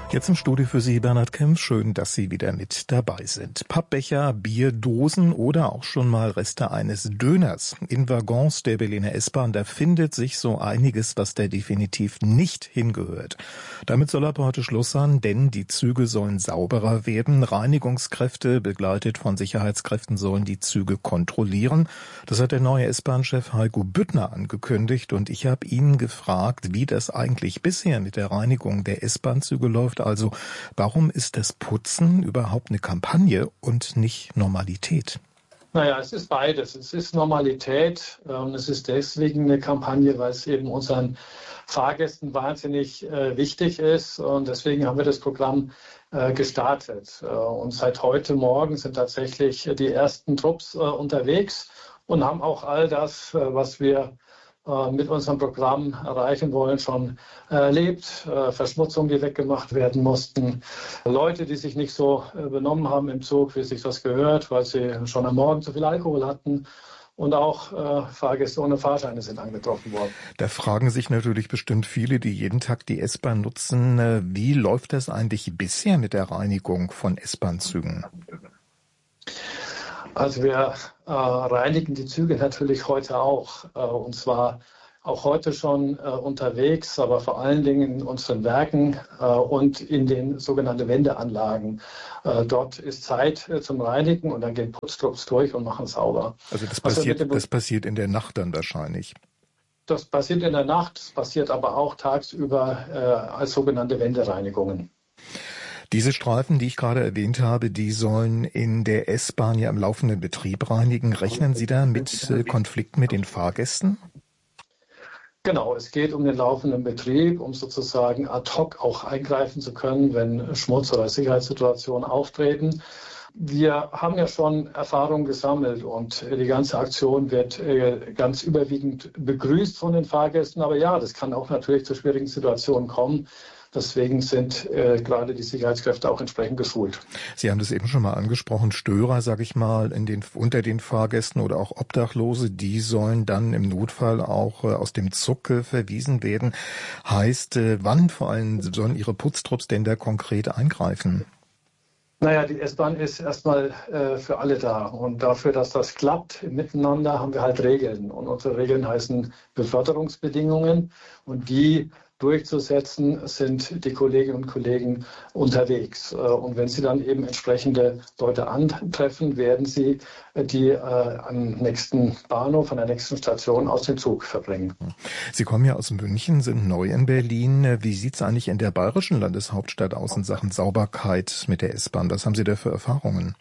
Jetzt im Studio für Sie Bernhard Kempf. Schön, dass Sie wieder mit dabei sind. Pappbecher, Bierdosen oder auch schon mal Reste eines Döners. In Waggons der Berliner S-Bahn, da findet sich so einiges, was da definitiv nicht hingehört. Damit soll aber heute Schluss sein, denn die Züge sollen sauberer werden. Reinigungskräfte, begleitet von Sicherheitskräften, sollen die Züge kontrollieren. Das hat der neue S-Bahn-Chef Heiko Büttner angekündigt und ich habe ihn gefragt, wie das eigentlich bisher mit der Reinigung der S-Bahn-Züge läuft. Also, warum ist das Putzen überhaupt eine Kampagne und nicht Normalität? Naja, es ist beides. Es ist Normalität und es ist deswegen eine Kampagne, weil es eben unseren Fahrgästen wahnsinnig wichtig ist. Und deswegen haben wir das Programm gestartet. Und seit heute Morgen sind tatsächlich die ersten Trupps unterwegs und haben auch all das, was wir mit unserem Programm erreichen wollen, schon erlebt. Verschmutzungen, die weggemacht werden mussten. Leute, die sich nicht so benommen haben im Zug, wie sich das gehört, weil sie schon am Morgen zu viel Alkohol hatten. Und auch Fahrgäste ohne Fahrscheine sind angetroffen worden. Da fragen sich natürlich bestimmt viele, die jeden Tag die S-Bahn nutzen, wie läuft das eigentlich bisher mit der Reinigung von S-Bahn-Zügen? Also wir reinigen die Züge natürlich heute auch, und zwar auch heute schon unterwegs, aber vor allen Dingen in unseren Werken und in den sogenannten Wendeanlagen. Dort ist Zeit zum Reinigen und dann gehen Putztrupps durch und machen sauber. Also das passiert in der Nacht dann wahrscheinlich. Das passiert in der Nacht, das passiert aber auch tagsüber als sogenannte Wendereinigungen. Diese Streifen, die ich gerade erwähnt habe, die sollen in der S-Bahn ja im laufenden Betrieb reinigen. Rechnen Sie da mit Konflikten mit den Fahrgästen? Genau, es geht um den laufenden Betrieb, um sozusagen ad hoc auch eingreifen zu können, wenn Schmutz- oder Sicherheitssituationen auftreten. Wir haben ja schon Erfahrung gesammelt und die ganze Aktion wird ganz überwiegend begrüßt von den Fahrgästen. Aber ja, das kann auch natürlich zu schwierigen Situationen kommen. Deswegen sind gerade die Sicherheitskräfte auch entsprechend geschult. Sie haben das eben schon mal angesprochen, Störer, sage ich mal, unter den Fahrgästen oder auch Obdachlose, die sollen dann im Notfall auch aus dem Zug verwiesen werden. Heißt, wann vor allem sollen Ihre Putztrupps denn da konkret eingreifen? Naja, die S-Bahn ist erstmal für alle da. Und dafür, dass das klappt miteinander, haben wir halt Regeln. Und unsere Regeln heißen Beförderungsbedingungen. Und die durchzusetzen, sind die Kolleginnen und Kollegen unterwegs. Und wenn sie dann eben entsprechende Leute antreffen, werden sie die am nächsten Bahnhof, an der nächsten Station aus dem Zug verbringen. Sie kommen ja aus München, sind neu in Berlin. Wie sieht es eigentlich in der bayerischen Landeshauptstadt aus in Sachen Sauberkeit mit der S-Bahn? Was haben Sie da für Erfahrungen?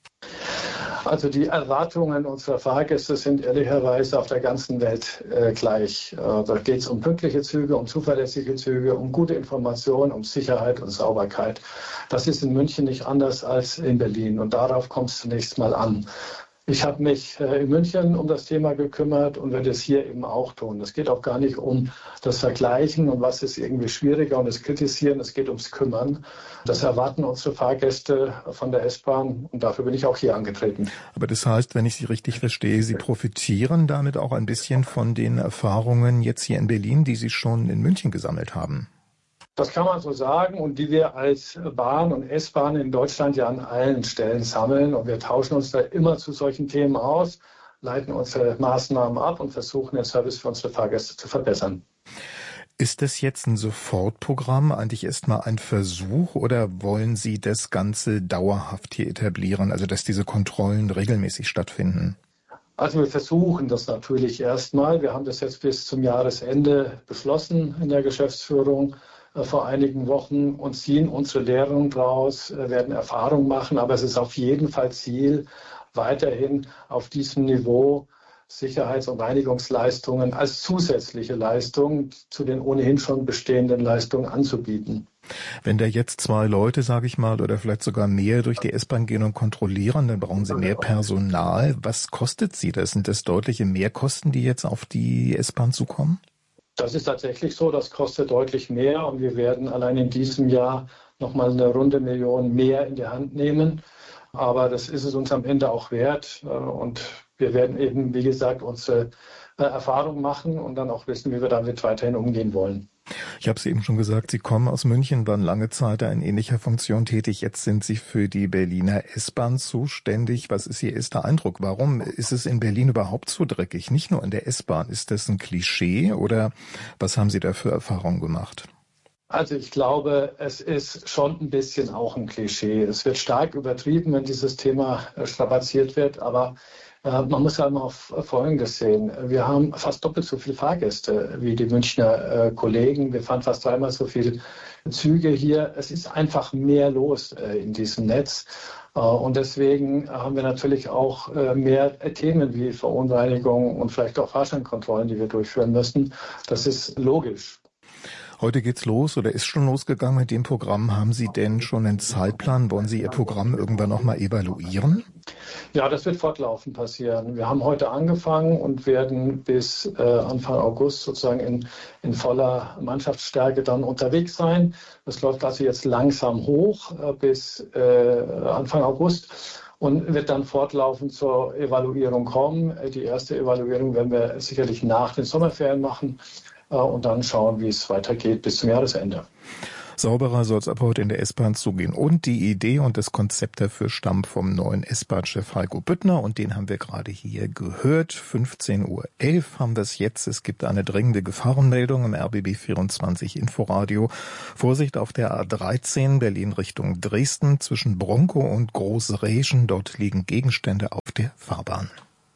Also die Erwartungen unserer Fahrgäste sind ehrlicherweise auf der ganzen Welt gleich. Da geht es um pünktliche Züge, um zuverlässige Züge, um gute Informationen, um Sicherheit und Sauberkeit. Das ist in München nicht anders als in Berlin und darauf kommt es zunächst mal an. Ich habe mich in München um das Thema gekümmert und werde es hier eben auch tun. Es geht auch gar nicht um das Vergleichen und was ist irgendwie schwieriger und das Kritisieren, es geht ums Kümmern. Das erwarten unsere Fahrgäste von der S-Bahn und dafür bin ich auch hier angetreten. Aber das heißt, wenn ich Sie richtig verstehe, Sie profitieren damit auch ein bisschen von den Erfahrungen jetzt hier in Berlin, die Sie schon in München gesammelt haben? Das kann man so sagen und die wir als Bahn und S-Bahn in Deutschland ja an allen Stellen sammeln. Und wir tauschen uns da immer zu solchen Themen aus, leiten unsere Maßnahmen ab und versuchen den Service für unsere Fahrgäste zu verbessern. Ist das jetzt ein Sofortprogramm, eigentlich erstmal ein Versuch oder wollen Sie das Ganze dauerhaft hier etablieren, also dass diese Kontrollen regelmäßig stattfinden? Also wir versuchen das natürlich erstmal. Wir haben das jetzt bis zum Jahresende beschlossen in der Geschäftsführung vor einigen Wochen und ziehen unsere Lehren draus, werden Erfahrung machen, aber es ist auf jeden Fall Ziel, weiterhin auf diesem Niveau Sicherheits- und Reinigungsleistungen als zusätzliche Leistung zu den ohnehin schon bestehenden Leistungen anzubieten. Wenn da jetzt 2 Leute, sage ich mal, oder vielleicht sogar mehr durch die S-Bahn gehen und kontrollieren, dann brauchen sie mehr Personal. Was kostet sie das? Sind das deutliche Mehrkosten, die jetzt auf die S-Bahn zukommen? Das ist tatsächlich so, das kostet deutlich mehr und wir werden allein in diesem Jahr nochmal eine runde Million mehr in die Hand nehmen. Aber das ist es uns am Ende auch wert und wir werden eben, wie gesagt, unsere Erfahrung machen und dann auch wissen, wie wir damit weiterhin umgehen wollen. Ich habe es eben schon gesagt, Sie kommen aus München, waren lange Zeit in ähnlicher Funktion tätig. Jetzt sind Sie für die Berliner S-Bahn zuständig. Was ist Ihr erster Eindruck? Warum ist es in Berlin überhaupt so dreckig? Nicht nur in der S-Bahn. Ist das ein Klischee oder was haben Sie da für Erfahrungen gemacht? Also ich glaube, es ist schon ein bisschen auch ein Klischee. Es wird stark übertrieben, wenn dieses Thema strapaziert wird, aber man muss halt mal auf Folgendes sehen. Wir haben fast doppelt so viele Fahrgäste wie die Münchner Kollegen. Wir fahren fast dreimal so viele Züge hier. Es ist einfach mehr los in diesem Netz. Und deswegen haben wir natürlich auch mehr Themen wie Verunreinigung und vielleicht auch Fahrscheinkontrollen, die wir durchführen müssen. Das ist logisch. Heute geht's los oder ist schon losgegangen mit dem Programm. Haben Sie denn schon einen Zeitplan? Wollen Sie Ihr Programm irgendwann noch mal evaluieren? Ja, das wird fortlaufend passieren. Wir haben heute angefangen und werden bis Anfang August sozusagen in voller Mannschaftsstärke dann unterwegs sein. Das läuft also jetzt langsam hoch bis Anfang August und wird dann fortlaufend zur Evaluierung kommen. Die erste Evaluierung werden wir sicherlich nach den Sommerferien machen. Und dann schauen, wie es weitergeht bis zum Jahresende. Sauberer soll es ab heute in der S-Bahn zugehen. Und die Idee und das Konzept dafür stammt vom neuen S-Bahn-Chef Heiko Büttner. Und den haben wir gerade hier gehört. 15:11 Uhr haben wir es jetzt. Es gibt eine dringende Gefahrenmeldung im RBB24 Inforadio. Vorsicht auf der A13 Berlin Richtung Dresden zwischen Bronkow und Großreschen. Dort liegen Gegenstände auf der Fahrbahn.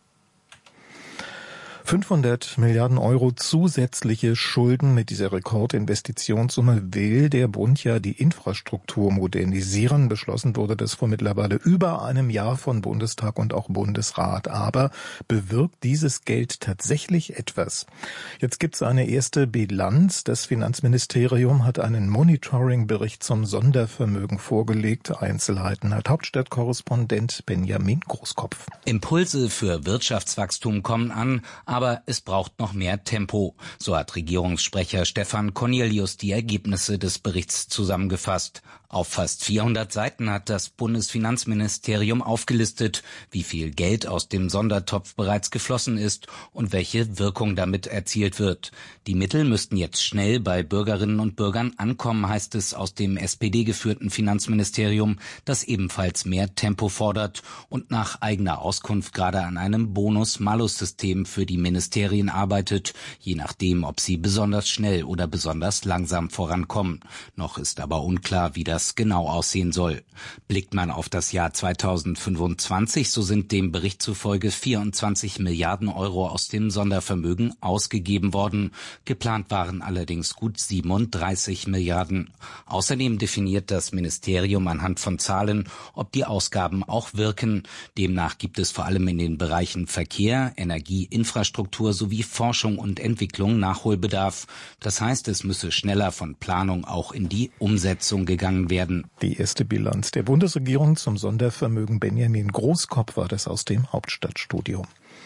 500 Milliarden Euro zusätzliche Schulden. Mit dieser Rekordinvestitionssumme will der Bund ja die Infrastruktur modernisieren. Beschlossen wurde das vor mittlerweile über einem Jahr von Bundestag und auch Bundesrat. Aber bewirkt dieses Geld tatsächlich etwas? Jetzt gibt es eine erste Bilanz. Das Finanzministerium hat einen Monitoring-Bericht zum Sondervermögen vorgelegt. Einzelheiten hat Hauptstadtkorrespondent Benjamin Großkopf. Impulse für Wirtschaftswachstum kommen an, aber es braucht noch mehr Tempo. So hat Regierungssprecher Stefan Cornelius die Ergebnisse des Berichts zusammengefasst. Auf fast 400 Seiten hat das Bundesfinanzministerium aufgelistet, wie viel Geld aus dem Sondertopf bereits geflossen ist und welche Wirkung damit erzielt wird. Die Mittel müssten jetzt schnell bei Bürgerinnen und Bürgern ankommen, heißt es aus dem SPD-geführten Finanzministerium, das ebenfalls mehr Tempo fordert und nach eigener Auskunft gerade an einem Bonus-Malus-System für die Ministerien arbeitet, je nachdem, ob sie besonders schnell oder besonders langsam vorankommen. Noch ist aber unklar, wie das genau aussehen soll. Blickt man auf das Jahr 2025, so sind dem Bericht zufolge 24 Milliarden Euro aus dem Sondervermögen ausgegeben worden. Geplant waren allerdings gut 37 Milliarden. Außerdem definiert das Ministerium anhand von Zahlen, ob die Ausgaben auch wirken. Demnach gibt es vor allem in den Bereichen Verkehr, Energie, Infrastruktur sowie Forschung und Entwicklung Nachholbedarf. Das heißt, es müsse schneller von Planung auch in die Umsetzung gegangen werden. Die erste Bilanz der Bundesregierung zum Sondervermögen. Benjamin Großkopf war das aus dem Hauptstadtstudio.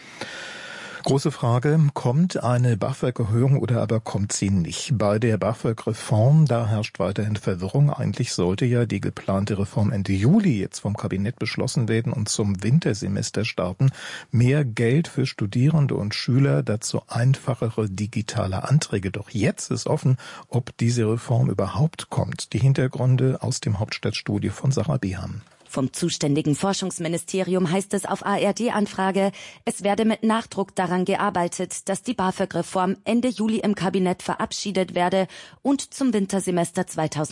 Große Frage, kommt eine BAföG-Erhöhung oder aber kommt sie nicht? Bei der BAföG-Reform, da herrscht weiterhin Verwirrung. Eigentlich sollte ja die geplante Reform Ende Juli jetzt vom Kabinett beschlossen werden und zum Wintersemester starten. Mehr Geld für Studierende und Schüler, dazu einfachere digitale Anträge. Doch jetzt ist offen, ob diese Reform überhaupt kommt. Die Hintergründe aus dem Hauptstadtstudio von Sarah Beham. Vom zuständigen Forschungsministerium heißt es auf ARD-Anfrage, es werde mit Nachdruck daran gearbeitet, dass die BAföG-Reform Ende Juli im Kabinett verabschiedet werde und zum Wintersemester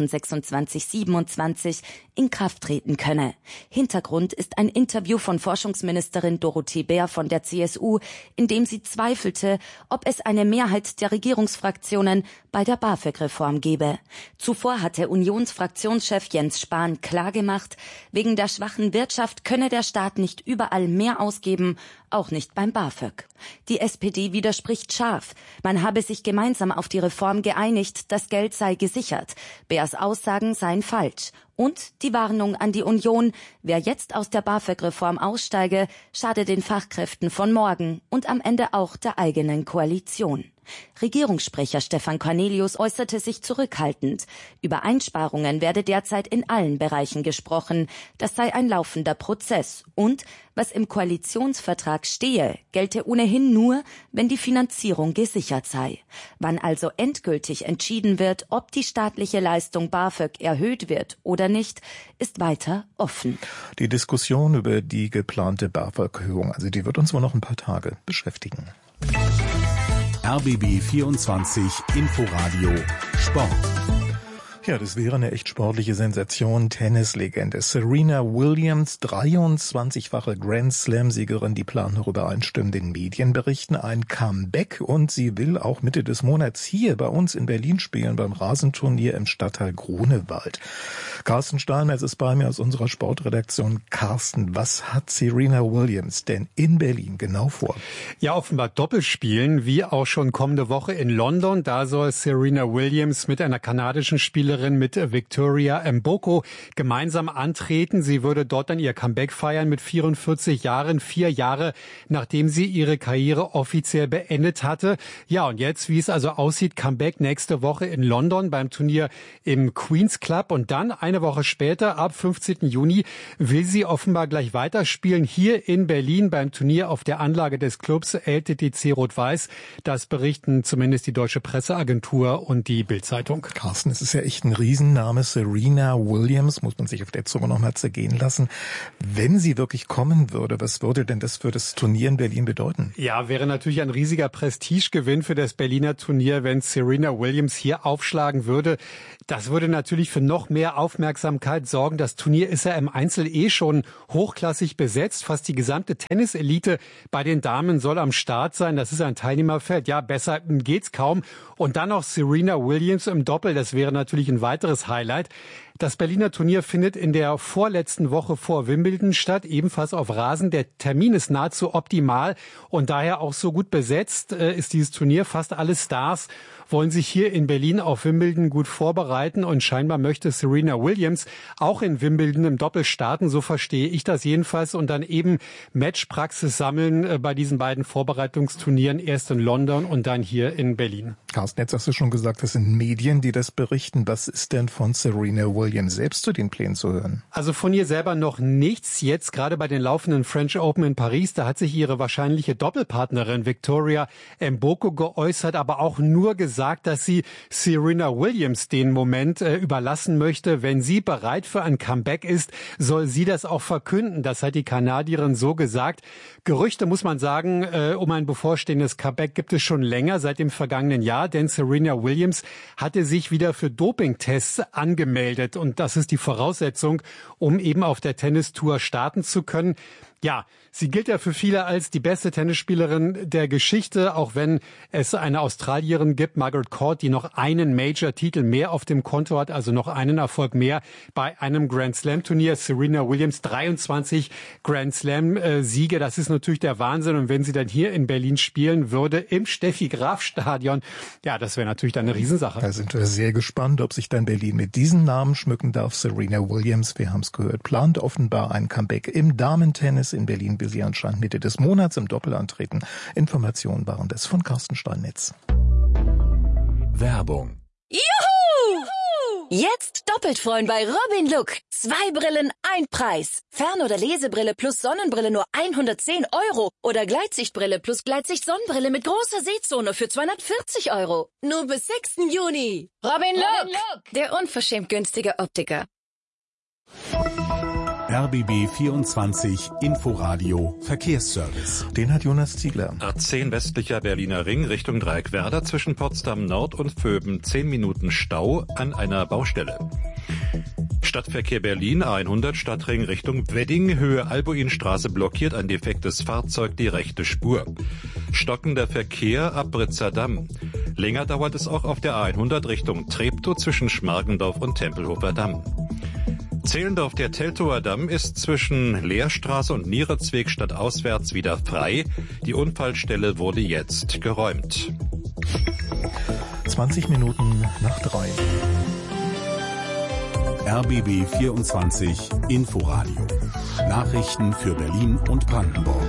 2026/27 in Kraft treten könne. Hintergrund ist ein Interview von Forschungsministerin Dorothee Bär von der CSU, in dem sie zweifelte, ob es eine Mehrheit der Regierungsfraktionen bei der BAföG-Reform gebe. Zuvor hatte Unionsfraktionschef Jens Spahn klargemacht, wegen der schwachen Wirtschaft könne der Staat nicht überall mehr ausgeben, auch nicht beim BAföG. Die SPD widerspricht scharf. Man habe sich gemeinsam auf die Reform geeinigt, das Geld sei gesichert. Bärs Aussagen seien falsch. Und die Warnung an die Union, wer jetzt aus der BAföG-Reform aussteige, schade den Fachkräften von morgen und am Ende auch der eigenen Koalition. Regierungssprecher Stefan Cornelius äußerte sich zurückhaltend. Über Einsparungen werde derzeit in allen Bereichen gesprochen. Das sei ein laufender Prozess. Und was im Koalitionsvertrag stehe, gelte ohnehin nur, wenn die Finanzierung gesichert sei. Wann also endgültig entschieden wird, ob die staatliche Leistung BAföG erhöht wird oder nicht, ist weiter offen. Die Diskussion über die geplante BAföG-Erhöhung, also die wird uns wohl noch ein paar Tage beschäftigen. RBB 24 Inforadio Sport. Ja, das wäre eine echt sportliche Sensation. Tennislegende Serena Williams, 23-fache Grand-Slam-Siegerin, die plant nach übereinstimmenden Medienberichten ein Comeback und sie will auch Mitte des Monats hier bei uns in Berlin spielen beim Rasenturnier im Stadtteil Grunewald. Carsten Steinmetz ist bei mir aus unserer Sportredaktion. Carsten, was hat Serena Williams denn in Berlin genau vor? Ja, offenbar Doppelspielen, wie auch schon kommende Woche in London. Da soll Serena Williams mit einer kanadischen Spielerin mit Victoria Mboko gemeinsam antreten. Sie würde dort dann ihr Comeback feiern mit 44 Jahren, 4 Jahre, nachdem sie ihre Karriere offiziell beendet hatte. Ja, und jetzt, wie es also aussieht, Comeback nächste Woche in London beim Turnier im Queen's Club. Und dann eine Woche später, ab 15. Juni, will sie offenbar gleich weiterspielen hier in Berlin beim Turnier auf der Anlage des Clubs LTTC Rot-Weiß. Das berichten zumindest die Deutsche Presseagentur und die Bild-Zeitung. Carsten, es ist ja echt ein Riesenname, Serena Williams, muss man sich auf der Zunge noch mal zergehen lassen. Wenn sie wirklich kommen würde, was würde denn das für das Turnier in Berlin bedeuten? Ja, wäre natürlich ein riesiger Prestigegewinn für das Berliner Turnier, wenn Serena Williams hier aufschlagen würde. Das würde natürlich für noch mehr Aufmerksamkeit sorgen. Das Turnier ist ja im Einzel schon hochklassig besetzt. Fast die gesamte Tenniselite bei den Damen soll am Start sein. Das ist ein Teilnehmerfeld. Ja, besser geht's kaum. Und dann noch Serena Williams im Doppel. Das wäre natürlich ein weiteres Highlight. Das Berliner Turnier findet in der vorletzten Woche vor Wimbledon statt, ebenfalls auf Rasen. Der Termin ist nahezu optimal und daher auch so gut besetzt ist dieses Turnier. Fast alle Stars wollen sich hier in Berlin auf Wimbledon gut vorbereiten und scheinbar möchte Serena Williams auch in Wimbledon im Doppel starten, so verstehe ich das jedenfalls, und dann eben Matchpraxis sammeln bei diesen beiden Vorbereitungsturnieren, erst in London und dann hier in Berlin. Carsten, jetzt hast du schon gesagt, das sind Medien, die das berichten. Was ist denn von Serena Williams selbst zu den Plänen zu hören? Also von ihr selber noch nichts. Jetzt gerade bei den laufenden French Open in Paris, da hat sich ihre wahrscheinliche Doppelpartnerin Victoria Mboko geäußert, aber auch nur gesagt, dass sie Serena Williams den Moment überlassen möchte. Wenn sie bereit für ein Comeback ist, soll sie das auch verkünden. Das hat die Kanadierin so gesagt. Gerüchte, muss man sagen, um ein bevorstehendes Comeback gibt es schon länger, seit dem vergangenen Jahr, denn Serena Williams hatte sich wieder für Dopingtests angemeldet und das ist die Voraussetzung, um eben auf der Tennistour starten zu können. Ja, sie gilt ja für viele als die beste Tennisspielerin der Geschichte, auch wenn es eine Australierin gibt, Margaret Court, die noch einen Major-Titel mehr auf dem Konto hat, also noch einen Erfolg mehr bei einem Grand-Slam-Turnier. Serena Williams 23 Grand-Slam-Siege, das ist natürlich der Wahnsinn. Und wenn sie dann hier in Berlin spielen würde, im Steffi-Graf-Stadion, ja, das wäre natürlich dann eine Riesensache. Da sind wir sehr gespannt, ob sich dann Berlin mit diesem Namen schmücken darf. Serena Williams, wir haben es gehört, plant offenbar ein Comeback im Damentennis. In Berlin will sie anscheinend Mitte des Monats im Doppel antreten. Informationen waren das von Carsten Steinmetz. Werbung. Juhu! Jetzt doppelt freuen bei Robin Look. 2 Brillen, ein Preis. Fern- oder Lesebrille plus Sonnenbrille nur 110 € oder Gleitsichtbrille plus Gleitsicht-Sonnenbrille mit großer Sehzone für 240 €. Nur bis 6. Juni. Robin Look, der unverschämt günstige Optiker. RBB 24 Inforadio Verkehrsservice. Den hat Jonas Ziegler. A10 westlicher Berliner Ring Richtung Dreieckwerder zwischen Potsdam Nord und Vöben 10 Minuten Stau an einer Baustelle. Stadtverkehr Berlin A100 Stadtring Richtung Wedding, Höhe Albuinstraße blockiert ein defektes Fahrzeug die rechte Spur. Stockender Verkehr ab Britzer Damm. Länger dauert es auch auf der A100 Richtung Treptow zwischen Schmargendorf und Tempelhofer Damm. Zehlendorf, der Teltower Damm ist zwischen Lehrstraße und Nieritzweg stadtauswärts wieder frei. Die Unfallstelle wurde jetzt geräumt. 20 Minuten nach 3. RBB 24 Inforadio. Nachrichten für Berlin und Brandenburg.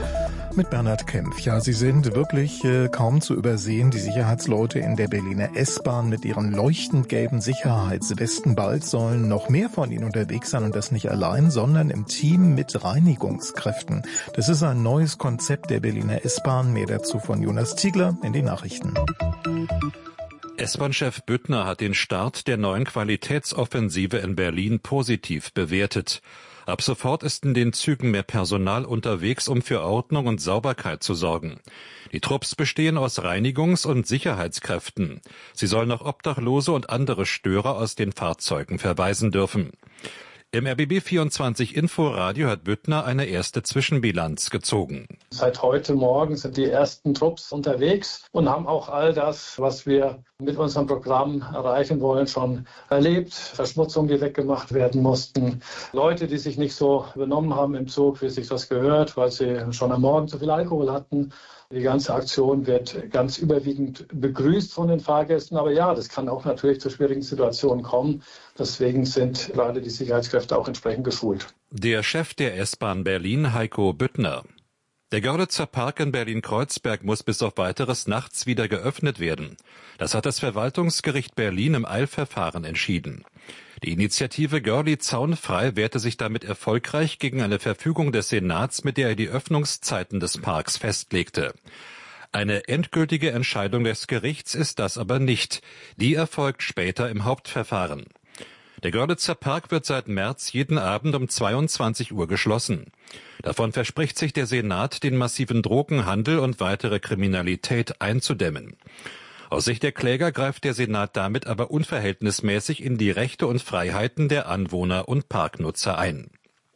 Mit Bernhard Kempf. Ja, sie sind wirklich kaum zu übersehen, die Sicherheitsleute in der Berliner S-Bahn mit ihren leuchtend gelben Sicherheitswesten. Bald sollen noch mehr von ihnen unterwegs sein und das nicht allein, sondern im Team mit Reinigungskräften. Das ist ein neues Konzept der Berliner S-Bahn. Mehr dazu von Jonas Ziegler in den Nachrichten. S-Bahn-Chef Büttner hat den Start der neuen Qualitätsoffensive in Berlin positiv bewertet. Ab sofort ist in den Zügen mehr Personal unterwegs, um für Ordnung und Sauberkeit zu sorgen. Die Trupps bestehen aus Reinigungs- und Sicherheitskräften. Sie sollen auch Obdachlose und andere Störer aus den Fahrzeugen verweisen dürfen. Im RBB 24 Inforadio hat Büttner eine erste Zwischenbilanz gezogen. Seit heute Morgen sind die ersten Trupps unterwegs und haben auch all das, was wir mit unserem Programm erreichen wollen, schon erlebt. Verschmutzungen, die weggemacht werden mussten. Leute, die sich nicht so benommen haben im Zug, wie sich das gehört, weil sie schon am Morgen zu viel Alkohol hatten. Die ganze Aktion wird ganz überwiegend begrüßt von den Fahrgästen. Aber ja, das kann auch natürlich zu schwierigen Situationen kommen. Deswegen sind gerade die Sicherheitskräfte auch entsprechend geschult. Der Chef der S-Bahn Berlin, Heiko Büttner. Der Görlitzer Park in Berlin-Kreuzberg muss bis auf Weiteres nachts wieder geöffnet werden. Das hat das Verwaltungsgericht Berlin im Eilverfahren entschieden. Die Initiative Görli zaunfrei wehrte sich damit erfolgreich gegen eine Verfügung des Senats, mit der er die Öffnungszeiten des Parks festlegte. Eine endgültige Entscheidung des Gerichts ist das aber nicht. Die erfolgt später im Hauptverfahren. Der Görlitzer Park wird seit März jeden Abend um 22 Uhr geschlossen. Davon verspricht sich der Senat, den massiven Drogenhandel und weitere Kriminalität einzudämmen. Aus Sicht der Kläger greift der Senat damit aber unverhältnismäßig in die Rechte und Freiheiten der Anwohner und Parknutzer ein.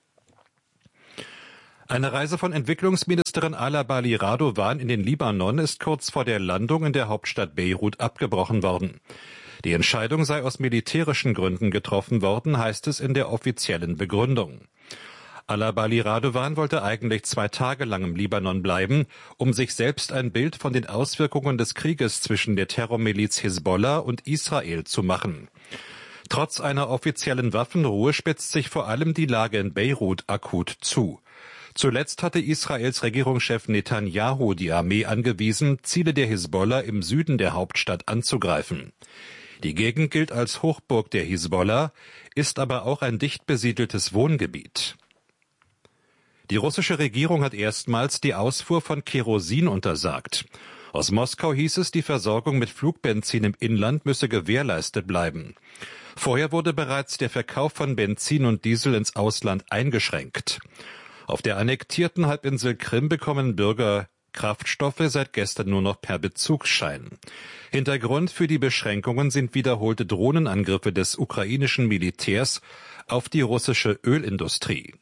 Eine Reise von Entwicklungsministerin Ala Bali Radovan in den Libanon ist kurz vor der Landung in der Hauptstadt Beirut abgebrochen worden. Die Entscheidung sei aus militärischen Gründen getroffen worden, heißt es in der offiziellen Begründung. Ala Bali Radovan wollte eigentlich 2 Tage lang im Libanon bleiben, um sich selbst ein Bild von den Auswirkungen des Krieges zwischen der Terrormiliz Hisbollah und Israel zu machen. Trotz einer offiziellen Waffenruhe spitzt sich vor allem die Lage in Beirut akut zu. Zuletzt hatte Israels Regierungschef Netanyahu die Armee angewiesen, Ziele der Hisbollah im Süden der Hauptstadt anzugreifen. Die Gegend gilt als Hochburg der Hisbollah, ist aber auch ein dicht besiedeltes Wohngebiet. Die russische Regierung hat erstmals die Ausfuhr von Kerosin untersagt. Aus Moskau hieß es, die Versorgung mit Flugbenzin im Inland müsse gewährleistet bleiben. Vorher wurde bereits der Verkauf von Benzin und Diesel ins Ausland eingeschränkt. Auf der annektierten Halbinsel Krim bekommen Bürger Kraftstoffe seit gestern nur noch per Bezugsschein. Hintergrund für die Beschränkungen sind wiederholte Drohnenangriffe des ukrainischen Militärs auf die russische Ölindustrie.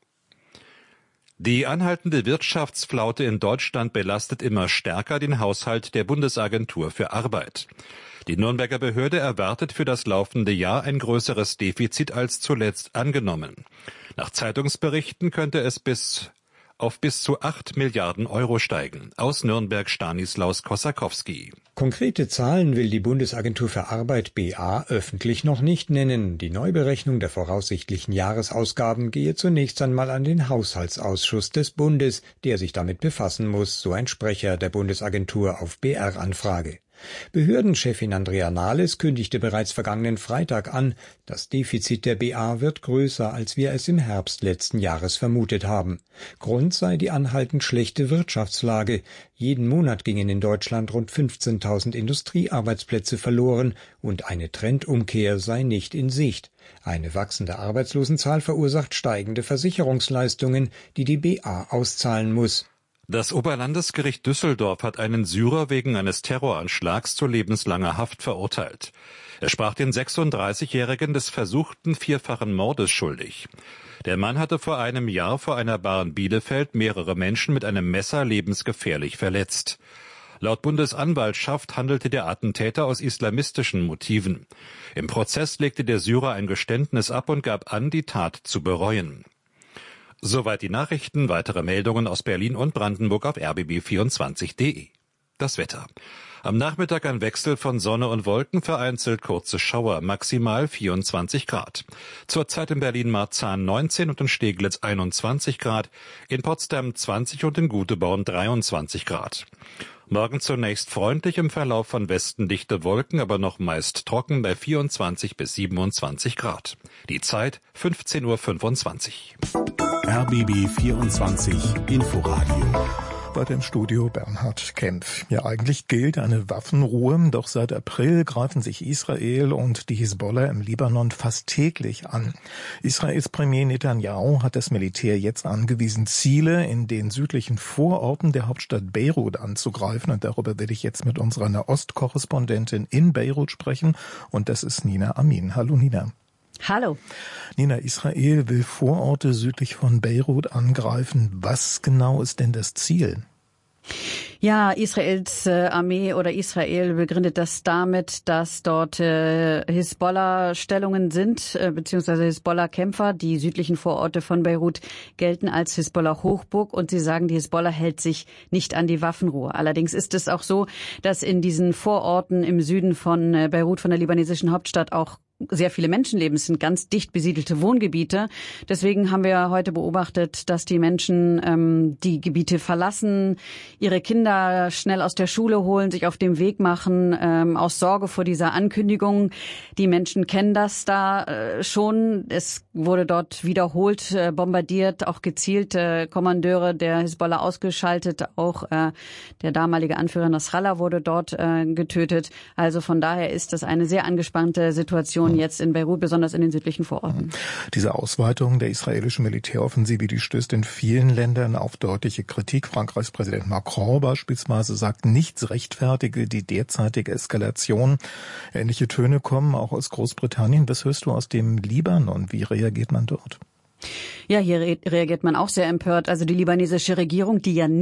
Die anhaltende Wirtschaftsflaute in Deutschland belastet immer stärker den Haushalt der Bundesagentur für Arbeit. Die Nürnberger Behörde erwartet für das laufende Jahr ein größeres Defizit als zuletzt angenommen. Nach Zeitungsberichten könnte es auf bis zu 8 Milliarden Euro steigen. Aus Nürnberg Stanislaus Kossakowski. Konkrete Zahlen will die Bundesagentur für Arbeit BA öffentlich noch nicht nennen. Die Neuberechnung der voraussichtlichen Jahresausgaben gehe zunächst einmal an den Haushaltsausschuss des Bundes, der sich damit befassen muss, so ein Sprecher der Bundesagentur auf BR-Anfrage. Behördenchefin Andrea Nahles kündigte bereits vergangenen Freitag an, das Defizit der BA wird größer, als wir es im Herbst letzten Jahres vermutet haben. Grund sei die anhaltend schlechte Wirtschaftslage. Jeden Monat gingen in Deutschland rund 15.000 Industriearbeitsplätze verloren und eine Trendumkehr sei nicht in Sicht. Eine wachsende Arbeitslosenzahl verursacht steigende Versicherungsleistungen, die die BA auszahlen muss. Das Oberlandesgericht Düsseldorf hat einen Syrer wegen eines Terroranschlags zu lebenslanger Haft verurteilt. Er sprach den 36-Jährigen des versuchten 4-fachen Mordes schuldig. Der Mann hatte vor einem Jahr vor einer Bar in Bielefeld mehrere Menschen mit einem Messer lebensgefährlich verletzt. Laut Bundesanwaltschaft handelte der Attentäter aus islamistischen Motiven. Im Prozess legte der Syrer ein Geständnis ab und gab an, die Tat zu bereuen. Soweit die Nachrichten. Weitere Meldungen aus Berlin und Brandenburg auf rbb24.de. Das Wetter. Am Nachmittag ein Wechsel von Sonne und Wolken, vereinzelt kurze Schauer, maximal 24 Grad. Zurzeit in Berlin-Marzahn 19 und in Steglitz 21 Grad, in Potsdam 20 und in Guteborn 23 Grad. Morgen zunächst freundlich, im Verlauf von Westen dichte Wolken, aber noch meist trocken bei 24 bis 27 Grad. Die Zeit 15:25 Uhr. RBB 24 Inforadio. Bei dem Studio Bernhard Kempf. Ja, eigentlich gilt eine Waffenruhe, doch seit April greifen sich Israel und die Hisbollah im Libanon fast täglich an. Israels Premier Netanyahu hat das Militär jetzt angewiesen, Ziele in den südlichen Vororten der Hauptstadt Beirut anzugreifen. Und darüber werde ich jetzt mit unserer Nahostkorrespondentin in Beirut sprechen. Und das ist Nina Amin. Hallo Nina. Hallo. Nina, Israel will Vororte südlich von Beirut angreifen. Was genau ist denn das Ziel? Ja, Israels Armee oder Israel begründet das damit, dass dort Hisbollah-Stellungen sind, beziehungsweise Hisbollah-Kämpfer. Die südlichen Vororte von Beirut gelten als Hisbollah-Hochburg und sie sagen, die Hisbollah hält sich nicht an die Waffenruhe. Allerdings ist es auch so, dass in diesen Vororten im Süden von Beirut, von der libanesischen Hauptstadt, auch sehr viele Menschen leben. Es sind ganz dicht besiedelte Wohngebiete. Deswegen haben wir heute beobachtet, dass die Menschen die Gebiete verlassen, ihre Kinder schnell aus der Schule holen, sich auf den Weg machen, aus Sorge vor dieser Ankündigung. Die Menschen kennen das da schon. Es wurde dort wiederholt bombardiert, auch gezielt Kommandeure der Hisbollah ausgeschaltet. Auch der damalige Anführer Nasrallah wurde dort getötet. Also von daher ist das eine sehr angespannte Situation jetzt in Beirut, besonders in den südlichen Vororten. Diese Ausweitung der israelischen Militäroffensive, die stößt in vielen Ländern auf deutliche Kritik. Frankreichs Präsident Macron beispielsweise sagt, nichts rechtfertige die derzeitige Eskalation. Ähnliche Töne kommen auch aus Großbritannien. Was hörst du aus dem Libanon? Wie reagiert man dort? Ja, hier reagiert man auch sehr empört. Also die libanesische Regierung, die ja